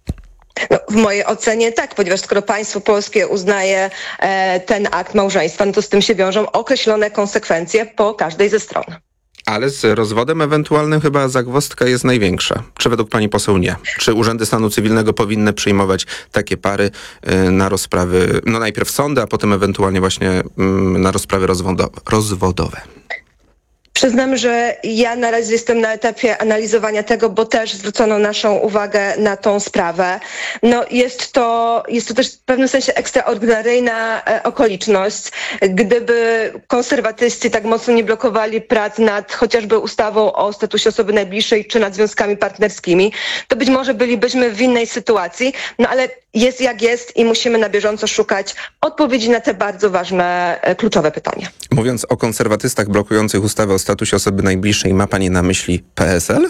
No, w mojej ocenie tak, ponieważ skoro państwo polskie uznaje e, ten akt małżeństwa, no to z tym się wiążą określone konsekwencje po każdej ze stron. Ale z rozwodem ewentualnym chyba zagwozdka jest największa. Czy według pani poseł nie? Czy urzędy stanu cywilnego powinny przyjmować takie pary y, na rozprawy, no najpierw sądy, a potem ewentualnie właśnie y, na rozprawy rozwodowe? rozwodowe? Przyznam, że ja na razie jestem na etapie analizowania tego, bo też zwrócono naszą uwagę na tą sprawę. No jest to, jest to też w pewnym sensie ekstraordynaryjna e, okoliczność. Gdyby konserwatyści tak mocno nie blokowali prac nad chociażby ustawą o statusie osoby najbliższej czy nad związkami partnerskimi, to być może bylibyśmy w innej sytuacji, no ale jest jak jest i musimy na bieżąco szukać odpowiedzi na te bardzo ważne, e, kluczowe pytania. Mówiąc o konserwatystach blokujących ustawę o statusie osoby najbliższej, ma pani na myśli P S L?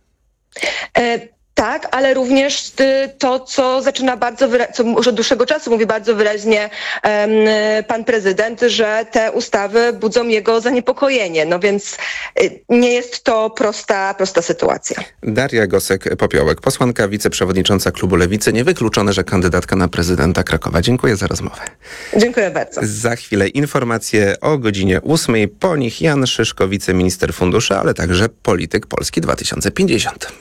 E, tak, ale również to, co zaczyna bardzo wyraźnie, co już od dłuższego czasu mówi bardzo wyraźnie um, pan prezydent, że te ustawy budzą jego zaniepokojenie. No więc y, nie jest to prosta, prosta sytuacja. Daria Gosek-Popiołek, posłanka, wiceprzewodnicząca klubu Lewicy. Niewykluczone, że kandydatka na prezydenta Krakowa. Dziękuję za rozmowę. Dziękuję bardzo. Za chwilę informacje o godzinie ósmej. Po nich Jan Szyszko, wiceminister funduszy, ale także polityk Polski dwa tysiące pięćdziesiąt.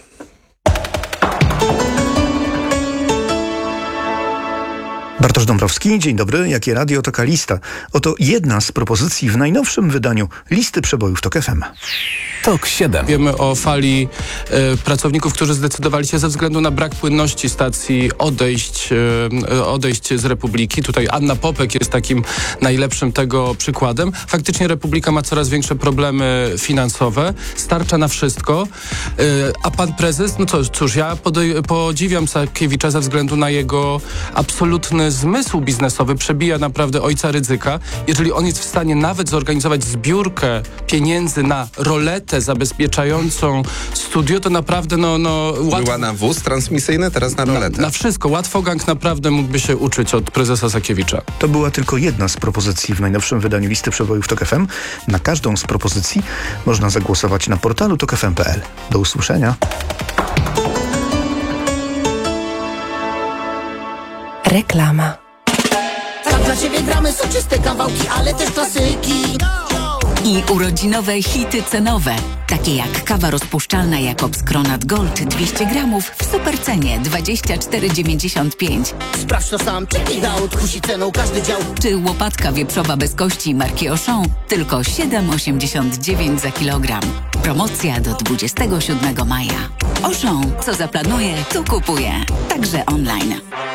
Bartosz Dąbrowski, dzień dobry. Jakie radio, taka lista. Oto jedna z propozycji w najnowszym wydaniu listy przebojów TOK F M. TOK siedem. Wiemy o fali e, pracowników, którzy zdecydowali się ze względu na brak płynności stacji odejść, e, odejść z Republiki. Tutaj Anna Popek jest takim najlepszym tego przykładem. Faktycznie Republika ma coraz większe problemy finansowe, starcza na wszystko, e, a pan prezes, no cóż, cóż ja podej- podziwiam Sakiewicza ze względu na jego absolutny zmysł biznesowy, przebija naprawdę ojca Rydzyka. Jeżeli on jest w stanie nawet zorganizować zbiórkę pieniędzy na roletę zabezpieczającą studio, to naprawdę no... no łatwo... Była na wóz transmisyjny, teraz na roletę. Na, na wszystko. Łatwogang naprawdę mógłby się uczyć od prezesa Sakiewicza. To była tylko jedna z propozycji w najnowszym wydaniu listy przebojów TOK F M. Na każdą z propozycji można zagłosować na portalu tok f m kropka p l. Do usłyszenia. Reklama. Tak dla ciebie gramy soczyste kawałki, ale też klasyki. I urodzinowe hity cenowe. Takie jak kawa rozpuszczalna Jakobs Kronat Gold dwieście gramów w supercenie dwadzieścia cztery dziewięćdziesiąt pięć. Sprawdź to sam, check it out, kusi ceną każdy dział. Czy łopatka wieprzowa bez kości marki Auchan tylko siedem osiemdziesiąt dziewięć za kilogram. Promocja do dwudziestego siódmego maja. Auchan, co zaplanuje, to kupuje. Także online.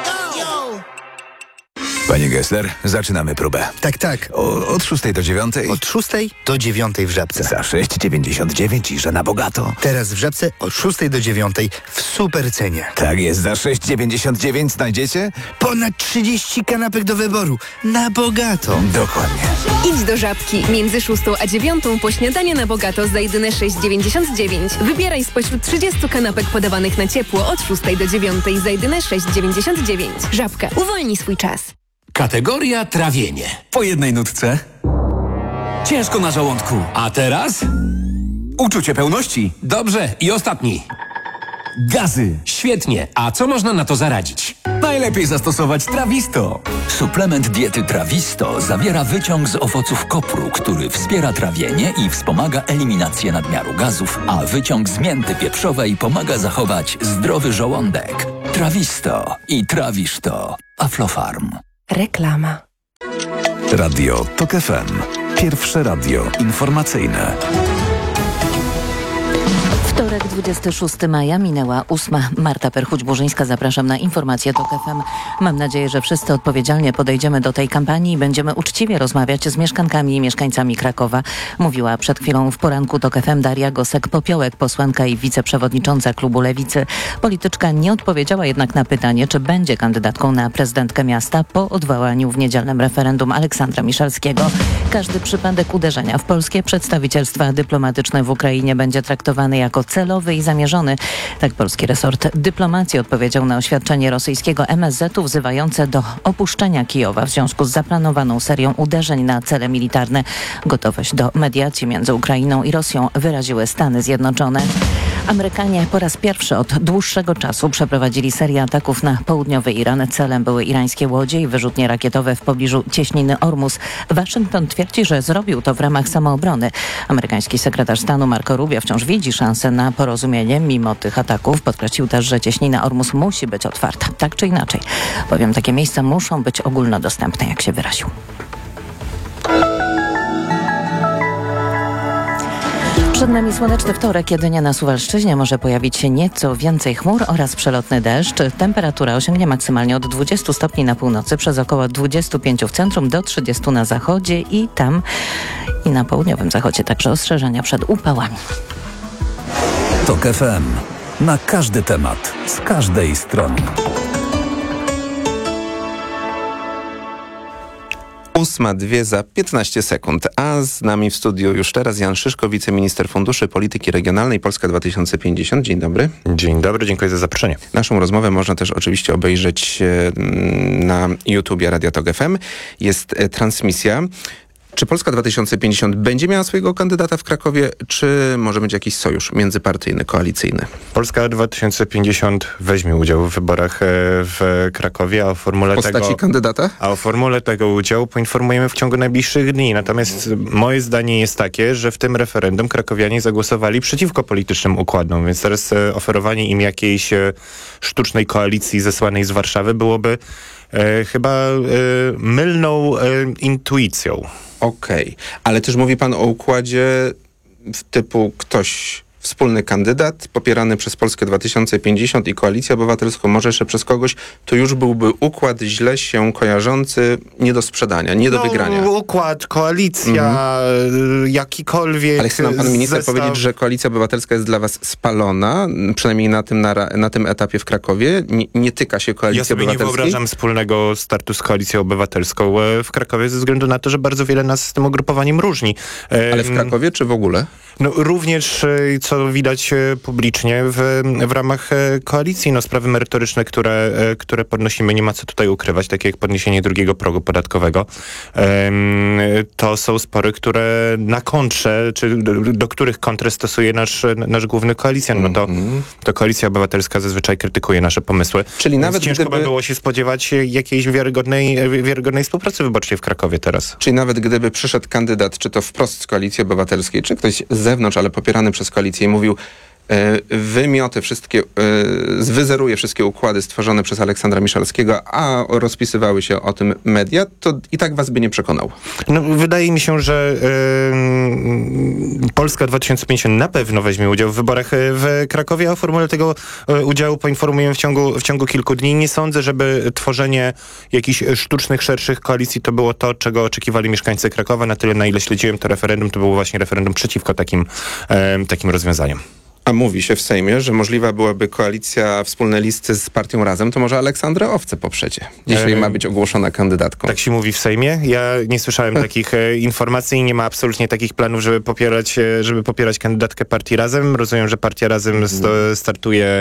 Panie Gessler, zaczynamy próbę. Tak, tak. O, od szóstej do dziewiątej? Od szóstej do dziewiątej w Żabce. Za sześć dziewięćdziesiąt dziewięć i że na bogato. Teraz w Żabce od szóstej do dziewiątej w super cenie. Tak jest, za sześć dziewięćdziesiąt dziewięć znajdziecie? Ponad trzydzieści kanapek do wyboru. Na bogato. Dokładnie. Idź do Żabki. Między szóstą a dziewiątą po śniadanie na bogato za jedyne sześć dziewięćdziesiąt dziewięć. Wybieraj spośród trzydziestu kanapek podawanych na ciepło od szóstej do dziewiątej za jedyne sześć dziewięćdziesiąt dziewięć. Żabka. Uwolnij swój czas. Kategoria trawienie. Po jednej nutce. Ciężko na żołądku. A teraz? Uczucie pełności. Dobrze. I ostatni. Gazy. Świetnie. A co można na to zaradzić? Najlepiej zastosować Trawisto. Suplement diety Trawisto zawiera wyciąg z owoców kopru, który wspiera trawienie i wspomaga eliminację nadmiaru gazów, a wyciąg z mięty pieprzowej pomaga zachować zdrowy żołądek. Trawisto i trawisz to. Aflofarm. Reklama. Radio TOK F M. Pierwsze radio informacyjne. Wtorek, dwudziestego szóstego maja, minęła ósma. Marta Perchuć-Burzyńska, zapraszam na informacje TOK F M. Mam nadzieję, że wszyscy odpowiedzialnie podejdziemy do tej kampanii i będziemy uczciwie rozmawiać z mieszkankami i mieszkańcami Krakowa. Mówiła przed chwilą w poranku TOK F M Daria Gosek-Popiołek, posłanka i wiceprzewodnicząca klubu Lewicy. Polityczka nie odpowiedziała jednak na pytanie, czy będzie kandydatką na prezydentkę miasta po odwołaniu w niedzielnym referendum Aleksandra Miszalskiego. Każdy przypadek uderzenia w polskie przedstawicielstwa dyplomatyczne w Ukrainie będzie traktowany jako celowy i zamierzony. Tak polski resort dyplomacji odpowiedział na oświadczenie rosyjskiego M S Z u wzywające do opuszczenia Kijowa w związku z zaplanowaną serią uderzeń na cele militarne. Gotowość do mediacji między Ukrainą i Rosją wyraziły Stany Zjednoczone. Amerykanie po raz pierwszy od dłuższego czasu przeprowadzili serię ataków na południowy Iran. Celem były irańskie łodzie i wyrzutnie rakietowe w pobliżu cieśniny Ormus. Waszyngton twierdzi, że zrobił to w ramach samoobrony. Amerykański sekretarz stanu Marco Rubio wciąż widzi szansę na porozumienie mimo tych ataków. Podkreślił też, że cieśnina Ormus musi być otwarta, tak czy inaczej. Bowiem takie miejsca muszą być ogólnodostępne, jak się wyraził. Przed nami słoneczny wtorek. Jedynie na Suwalszczyźnie może pojawić się nieco więcej chmur oraz przelotny deszcz. Temperatura osiągnie maksymalnie od dwudziestu stopni na północy, przez około dwudziestu pięciu w centrum do trzydziestu na zachodzie i tam i na południowym zachodzie także ostrzeżenia przed upałami. TOK F M. Na każdy temat, z każdej strony. Ósma, dwie za piętnaście sekund, a z nami w studiu już teraz Jan Szyszko, wiceminister Funduszy Polityki Regionalnej Polska dwa tysiące pięćdziesiąt. Dzień dobry. Dzień dobry, dziękuję za zaproszenie. Naszą rozmowę można też oczywiście obejrzeć na YouTubie Radia TOK F M. Jest transmisja. Czy Polska dwa tysiące pięćdziesiąt będzie miała swojego kandydata w Krakowie, czy może być jakiś sojusz międzypartyjny, koalicyjny? Polska dwa tysiące pięćdziesiąt weźmie udział w wyborach w Krakowie, a o formule w postaci tego, kandydata? A o formule tego udziału poinformujemy w ciągu najbliższych dni. Natomiast moje zdanie jest takie, że w tym referendum krakowianie zagłosowali przeciwko politycznym układom, więc teraz oferowanie im jakiejś sztucznej koalicji zesłanej z Warszawy byłoby e, chyba e, mylną e, intuicją. Okej, okay. Ale też mówi pan o układzie typu ktoś, wspólny kandydat popierany przez Polskę dwa tysiące pięćdziesiąt i Koalicję Obywatelską, może jeszcze przez kogoś, to już byłby układ źle się kojarzący, nie do sprzedania, nie do no, wygrania. Układ, koalicja, mm. jakikolwiek Ale chce nam pan minister zestaw... powiedzieć, że Koalicja Obywatelska jest dla was spalona, przynajmniej na tym, na, na tym etapie w Krakowie? Nie, nie tyka się Koalicji Ja sobie Obywatelskiej? nie wyobrażam wspólnego startu z Koalicją Obywatelską w Krakowie ze względu na to, że bardzo wiele nas z tym ugrupowaniem różni. Ale w Krakowie czy w ogóle? No również, co widać publicznie w, w ramach koalicji, no sprawy merytoryczne, które, które podnosimy, nie ma co tutaj ukrywać, takie jak podniesienie drugiego progu podatkowego. To są spory, które na kontrze, czy do, do których kontrę stosuje nasz, nasz główny koalicjant. No to, to Koalicja Obywatelska zazwyczaj krytykuje nasze pomysły. Czyli nawet ciężko gdyby... by było się spodziewać jakiejś wiarygodnej, wiarygodnej współpracy wyborczej w Krakowie teraz. Czyli nawet gdyby przyszedł kandydat, czy to wprost z Koalicji Obywatelskiej, czy ktoś z zewnątrz, ale popierany przez koalicję i mówił, wymioty wszystkie, wyzeruje wszystkie układy stworzone przez Aleksandra Miszalskiego, a rozpisywały się o tym media, to i tak was by nie przekonał. No, wydaje mi się, że yy, Polska dwa tysiące pięćdziesiąt na pewno weźmie udział w wyborach w Krakowie, a o formule tego udziału poinformujemy w ciągu, w ciągu kilku dni. Nie sądzę, żeby tworzenie jakichś sztucznych, szerszych koalicji to było to, czego oczekiwali mieszkańcy Krakowa. Na tyle, na ile śledziłem to referendum, to było właśnie referendum przeciwko takim, yy, takim rozwiązaniom. A mówi się w Sejmie, że możliwa byłaby koalicja wspólne listy z partią Razem, to może Aleksandrę Owce poprzecie. Dzisiaj e... ma być ogłoszona kandydatką. Tak się mówi w Sejmie. Ja nie słyszałem takich e, informacji i nie ma absolutnie takich planów, żeby popierać, e, żeby popierać kandydatkę partii Razem. Rozumiem, że partia Razem sto, startuje,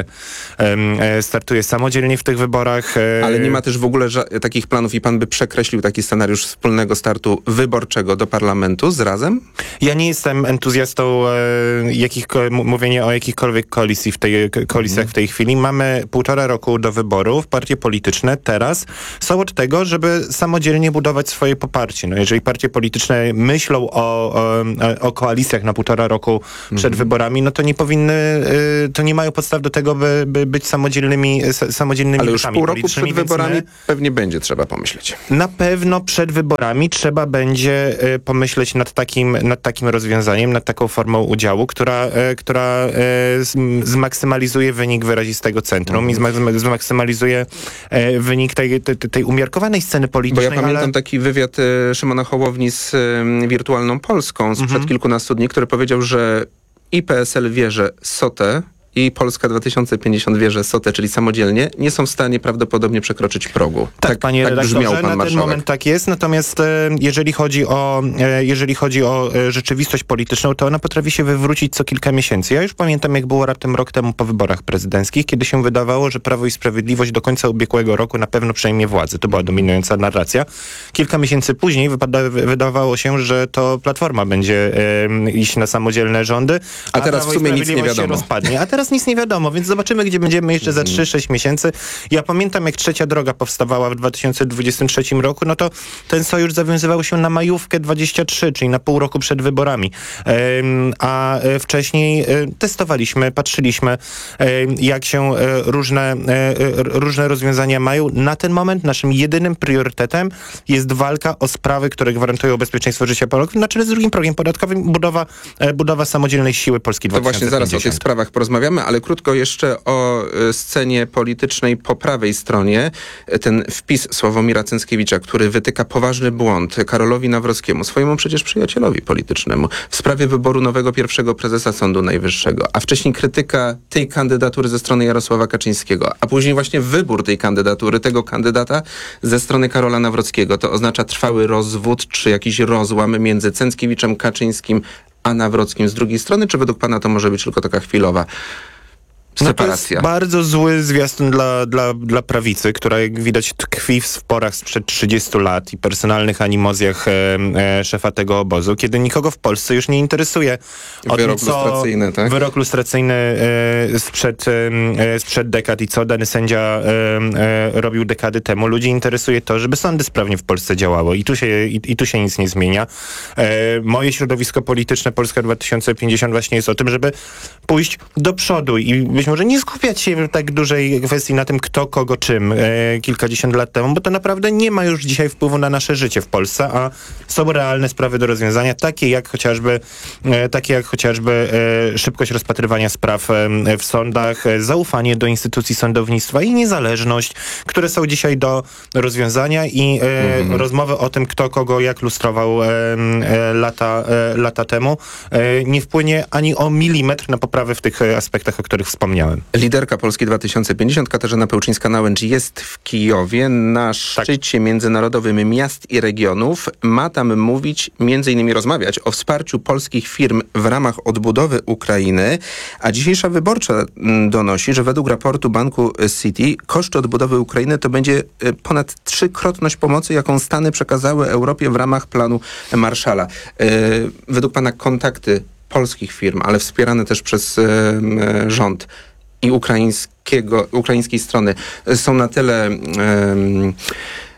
e, startuje samodzielnie w tych wyborach. E... Ale nie ma też w ogóle ża- takich planów i pan by przekreślił taki scenariusz wspólnego startu wyborczego do parlamentu z Razem? Ja nie jestem entuzjastą e, jakich, m- mówienia o jakichkolwiek koalicji w tej, koalicjach mm. w tej chwili. Mamy półtora roku do wyborów. Partie polityczne teraz są od tego, żeby samodzielnie budować swoje poparcie. No, jeżeli partie polityczne myślą o, o, o koalicjach na półtora roku przed mm. wyborami, no to nie powinny, to nie mają podstaw do tego, by, by być samodzielnymi samodzielnymi Ale już pół roku przed wyborami my, pewnie będzie trzeba pomyśleć. Na pewno przed wyborami trzeba będzie pomyśleć nad takim, nad takim rozwiązaniem, nad taką formą udziału, która, która zmaksymalizuje wynik wyrazistego centrum mm. i zmaksymalizuje e, wynik tej, tej, tej umiarkowanej sceny politycznej. Bo ja pamiętam ale... taki wywiad e, Szymona Hołowni z e, Wirtualną Polską sprzed mm-hmm. kilkunastu dni, który powiedział, że i P S L wie, że Sotę i Polska dwa tysiące pięćdziesiąt wie, że Sotę, czyli samodzielnie, nie są w stanie prawdopodobnie przekroczyć progu. Tak, tak panie tak redaktorze, pan na marszałek. ten moment tak jest, natomiast e, jeżeli chodzi o e, jeżeli chodzi o e, rzeczywistość polityczną, to ona potrafi się wywrócić co kilka miesięcy. Ja już pamiętam, jak było raptem rok temu po wyborach prezydenckich, kiedy się wydawało, że Prawo i Sprawiedliwość do końca ubiegłego roku na pewno przejmie władzę. To była dominująca narracja. Kilka miesięcy później wypada, wydawało się, że to Platforma będzie e, iść na samodzielne rządy, a, a teraz Prawo w sumie nic nie wiadomo. Się rozpadnie. A teraz nic nie wiadomo, więc zobaczymy, gdzie będziemy jeszcze za trzy sześć miesięcy. Ja pamiętam, jak Trzecia Droga powstawała w dwa tysiące dwudziestym trzecim roku, no to ten sojusz zawiązywał się na majówkę dwudziestego trzeciego, czyli na pół roku przed wyborami. Ehm, a wcześniej e, testowaliśmy, patrzyliśmy, e, jak się e, różne, e, różne rozwiązania mają. Na ten moment naszym jedynym priorytetem jest walka o sprawy, które gwarantują bezpieczeństwo życia Polaków, na czele z drugim progiem podatkowym, budowa, e, budowa samodzielnej siły Polski dwa tysiące pięćdziesiąt. To właśnie zaraz o tych sprawach porozmawiamy, ale krótko jeszcze o scenie politycznej po prawej stronie. Ten wpis Sławomira Cęckiewicza, który wytyka poważny błąd Karolowi Nawrockiemu, swojemu przecież przyjacielowi politycznemu, w sprawie wyboru nowego pierwszego prezesa Sądu Najwyższego, a wcześniej krytyka tej kandydatury ze strony Jarosława Kaczyńskiego, a później właśnie wybór tej kandydatury, tego kandydata ze strony Karola Nawrockiego. To oznacza trwały rozwód czy jakiś rozłam między Cęckiewiczem, Kaczyńskim a Nawrockim z drugiej strony, czy według pana to może być tylko taka chwilowa separacja? No to jest bardzo zły zwiastun dla, dla, dla prawicy, która jak widać tkwi w sporach sprzed trzydziestu lat i personalnych animozjach e, e, szefa tego obozu, kiedy nikogo w Polsce już nie interesuje o wyrok tym, co, lustracyjny, tak? Wyrok lustracyjny e, sprzed, e, sprzed dekad i co dany sędzia e, e, robił dekady temu. Ludzi interesuje to, żeby sądy sprawnie w Polsce działały i tu się, i, i tu się nic nie zmienia. E, moje środowisko polityczne Polska dwa tysiące pięćdziesiąt właśnie jest o tym, żeby pójść do przodu i być może nie skupiać się w tak dużej kwestii na tym, kto kogo czym e, kilkadziesiąt lat temu, bo to naprawdę nie ma już dzisiaj wpływu na nasze życie w Polsce, a są realne sprawy do rozwiązania, takie jak chociażby e, takie jak chociażby e, szybkość rozpatrywania spraw e, w sądach, e, zaufanie do instytucji sądownictwa i niezależność, które są dzisiaj do rozwiązania i e, mhm. rozmowy o tym, kto kogo jak lustrował e, e, lata, e, lata temu, e, nie wpłynie ani o milimetr na poprawę w tych aspektach, o których wspomniałem. Liderka Polski dwa tysiące pięćdziesiąt, Katarzyna Pełczyńska-Nałęcz, jest w Kijowie na szczycie tak. międzynarodowym miast i regionów. Ma tam mówić, między innymi rozmawiać o wsparciu polskich firm w ramach odbudowy Ukrainy, a dzisiejsza Wyborcza donosi, że według raportu banku Citi koszty odbudowy Ukrainy to będzie ponad trzykrotność pomocy, jaką Stany przekazały Europie w ramach planu Marshalla. Według pana kontakty polskich firm, ale wspierane też przez e, rząd i ukraińskiego, ukraińskiej strony są na tyle e,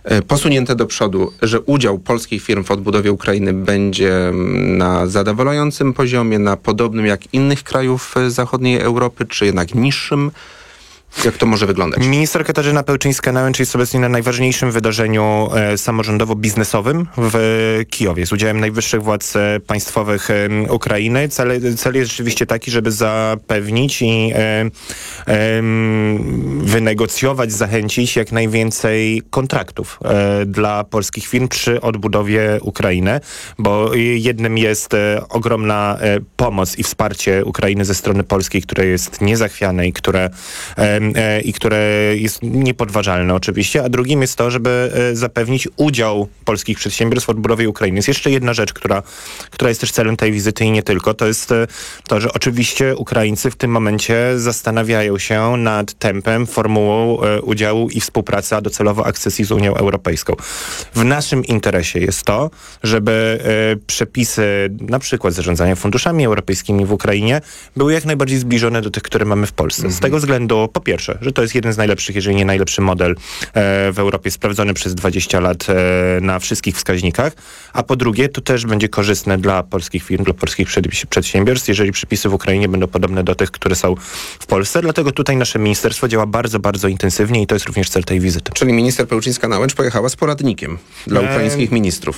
posunięte do przodu, że udział polskich firm w odbudowie Ukrainy będzie na zadowalającym poziomie, na podobnym jak innych krajów zachodniej Europy, czy jednak niższym? Jak to może wyglądać? Minister Katarzyna Pełczyńska-Nałęcz jest obecnie na najważniejszym wydarzeniu e, samorządowo-biznesowym w Kijowie z udziałem najwyższych władz e, państwowych e, Ukrainy. Cel, cel jest rzeczywiście taki, żeby zapewnić i e, e, wynegocjować, zachęcić jak najwięcej kontraktów e, dla polskich firm przy odbudowie Ukrainy, bo jednym jest e, ogromna e, pomoc i wsparcie Ukrainy ze strony polskiej, które jest niezachwiane i które e, i które jest niepodważalne oczywiście, a drugim jest to, żeby zapewnić udział polskich przedsiębiorstw w odbudowie Ukrainy. Jest jeszcze jedna rzecz, która, która jest też celem tej wizyty i nie tylko. To jest to, że oczywiście Ukraińcy w tym momencie zastanawiają się nad tempem, formułą udziału i współpracy, a docelowo akcesji z Unią Europejską. W naszym interesie jest to, żeby przepisy na przykład zarządzania funduszami europejskimi w Ukrainie były jak najbardziej zbliżone do tych, które mamy w Polsce. Mhm. Z tego względu po pierwsze, że to jest jeden z najlepszych, jeżeli nie najlepszy model e, w Europie, sprawdzony przez dwadzieścia lat e, na wszystkich wskaźnikach, a po drugie, to też będzie korzystne dla polskich firm, dla polskich przed, przedsiębiorstw, jeżeli przepisy w Ukrainie będą podobne do tych, które są w Polsce. Dlatego tutaj nasze ministerstwo działa bardzo, bardzo intensywnie i to jest również cel tej wizyty. Czyli minister Pełczyńska-Nałęcz pojechała z poradnikiem dla ukraińskich ministrów.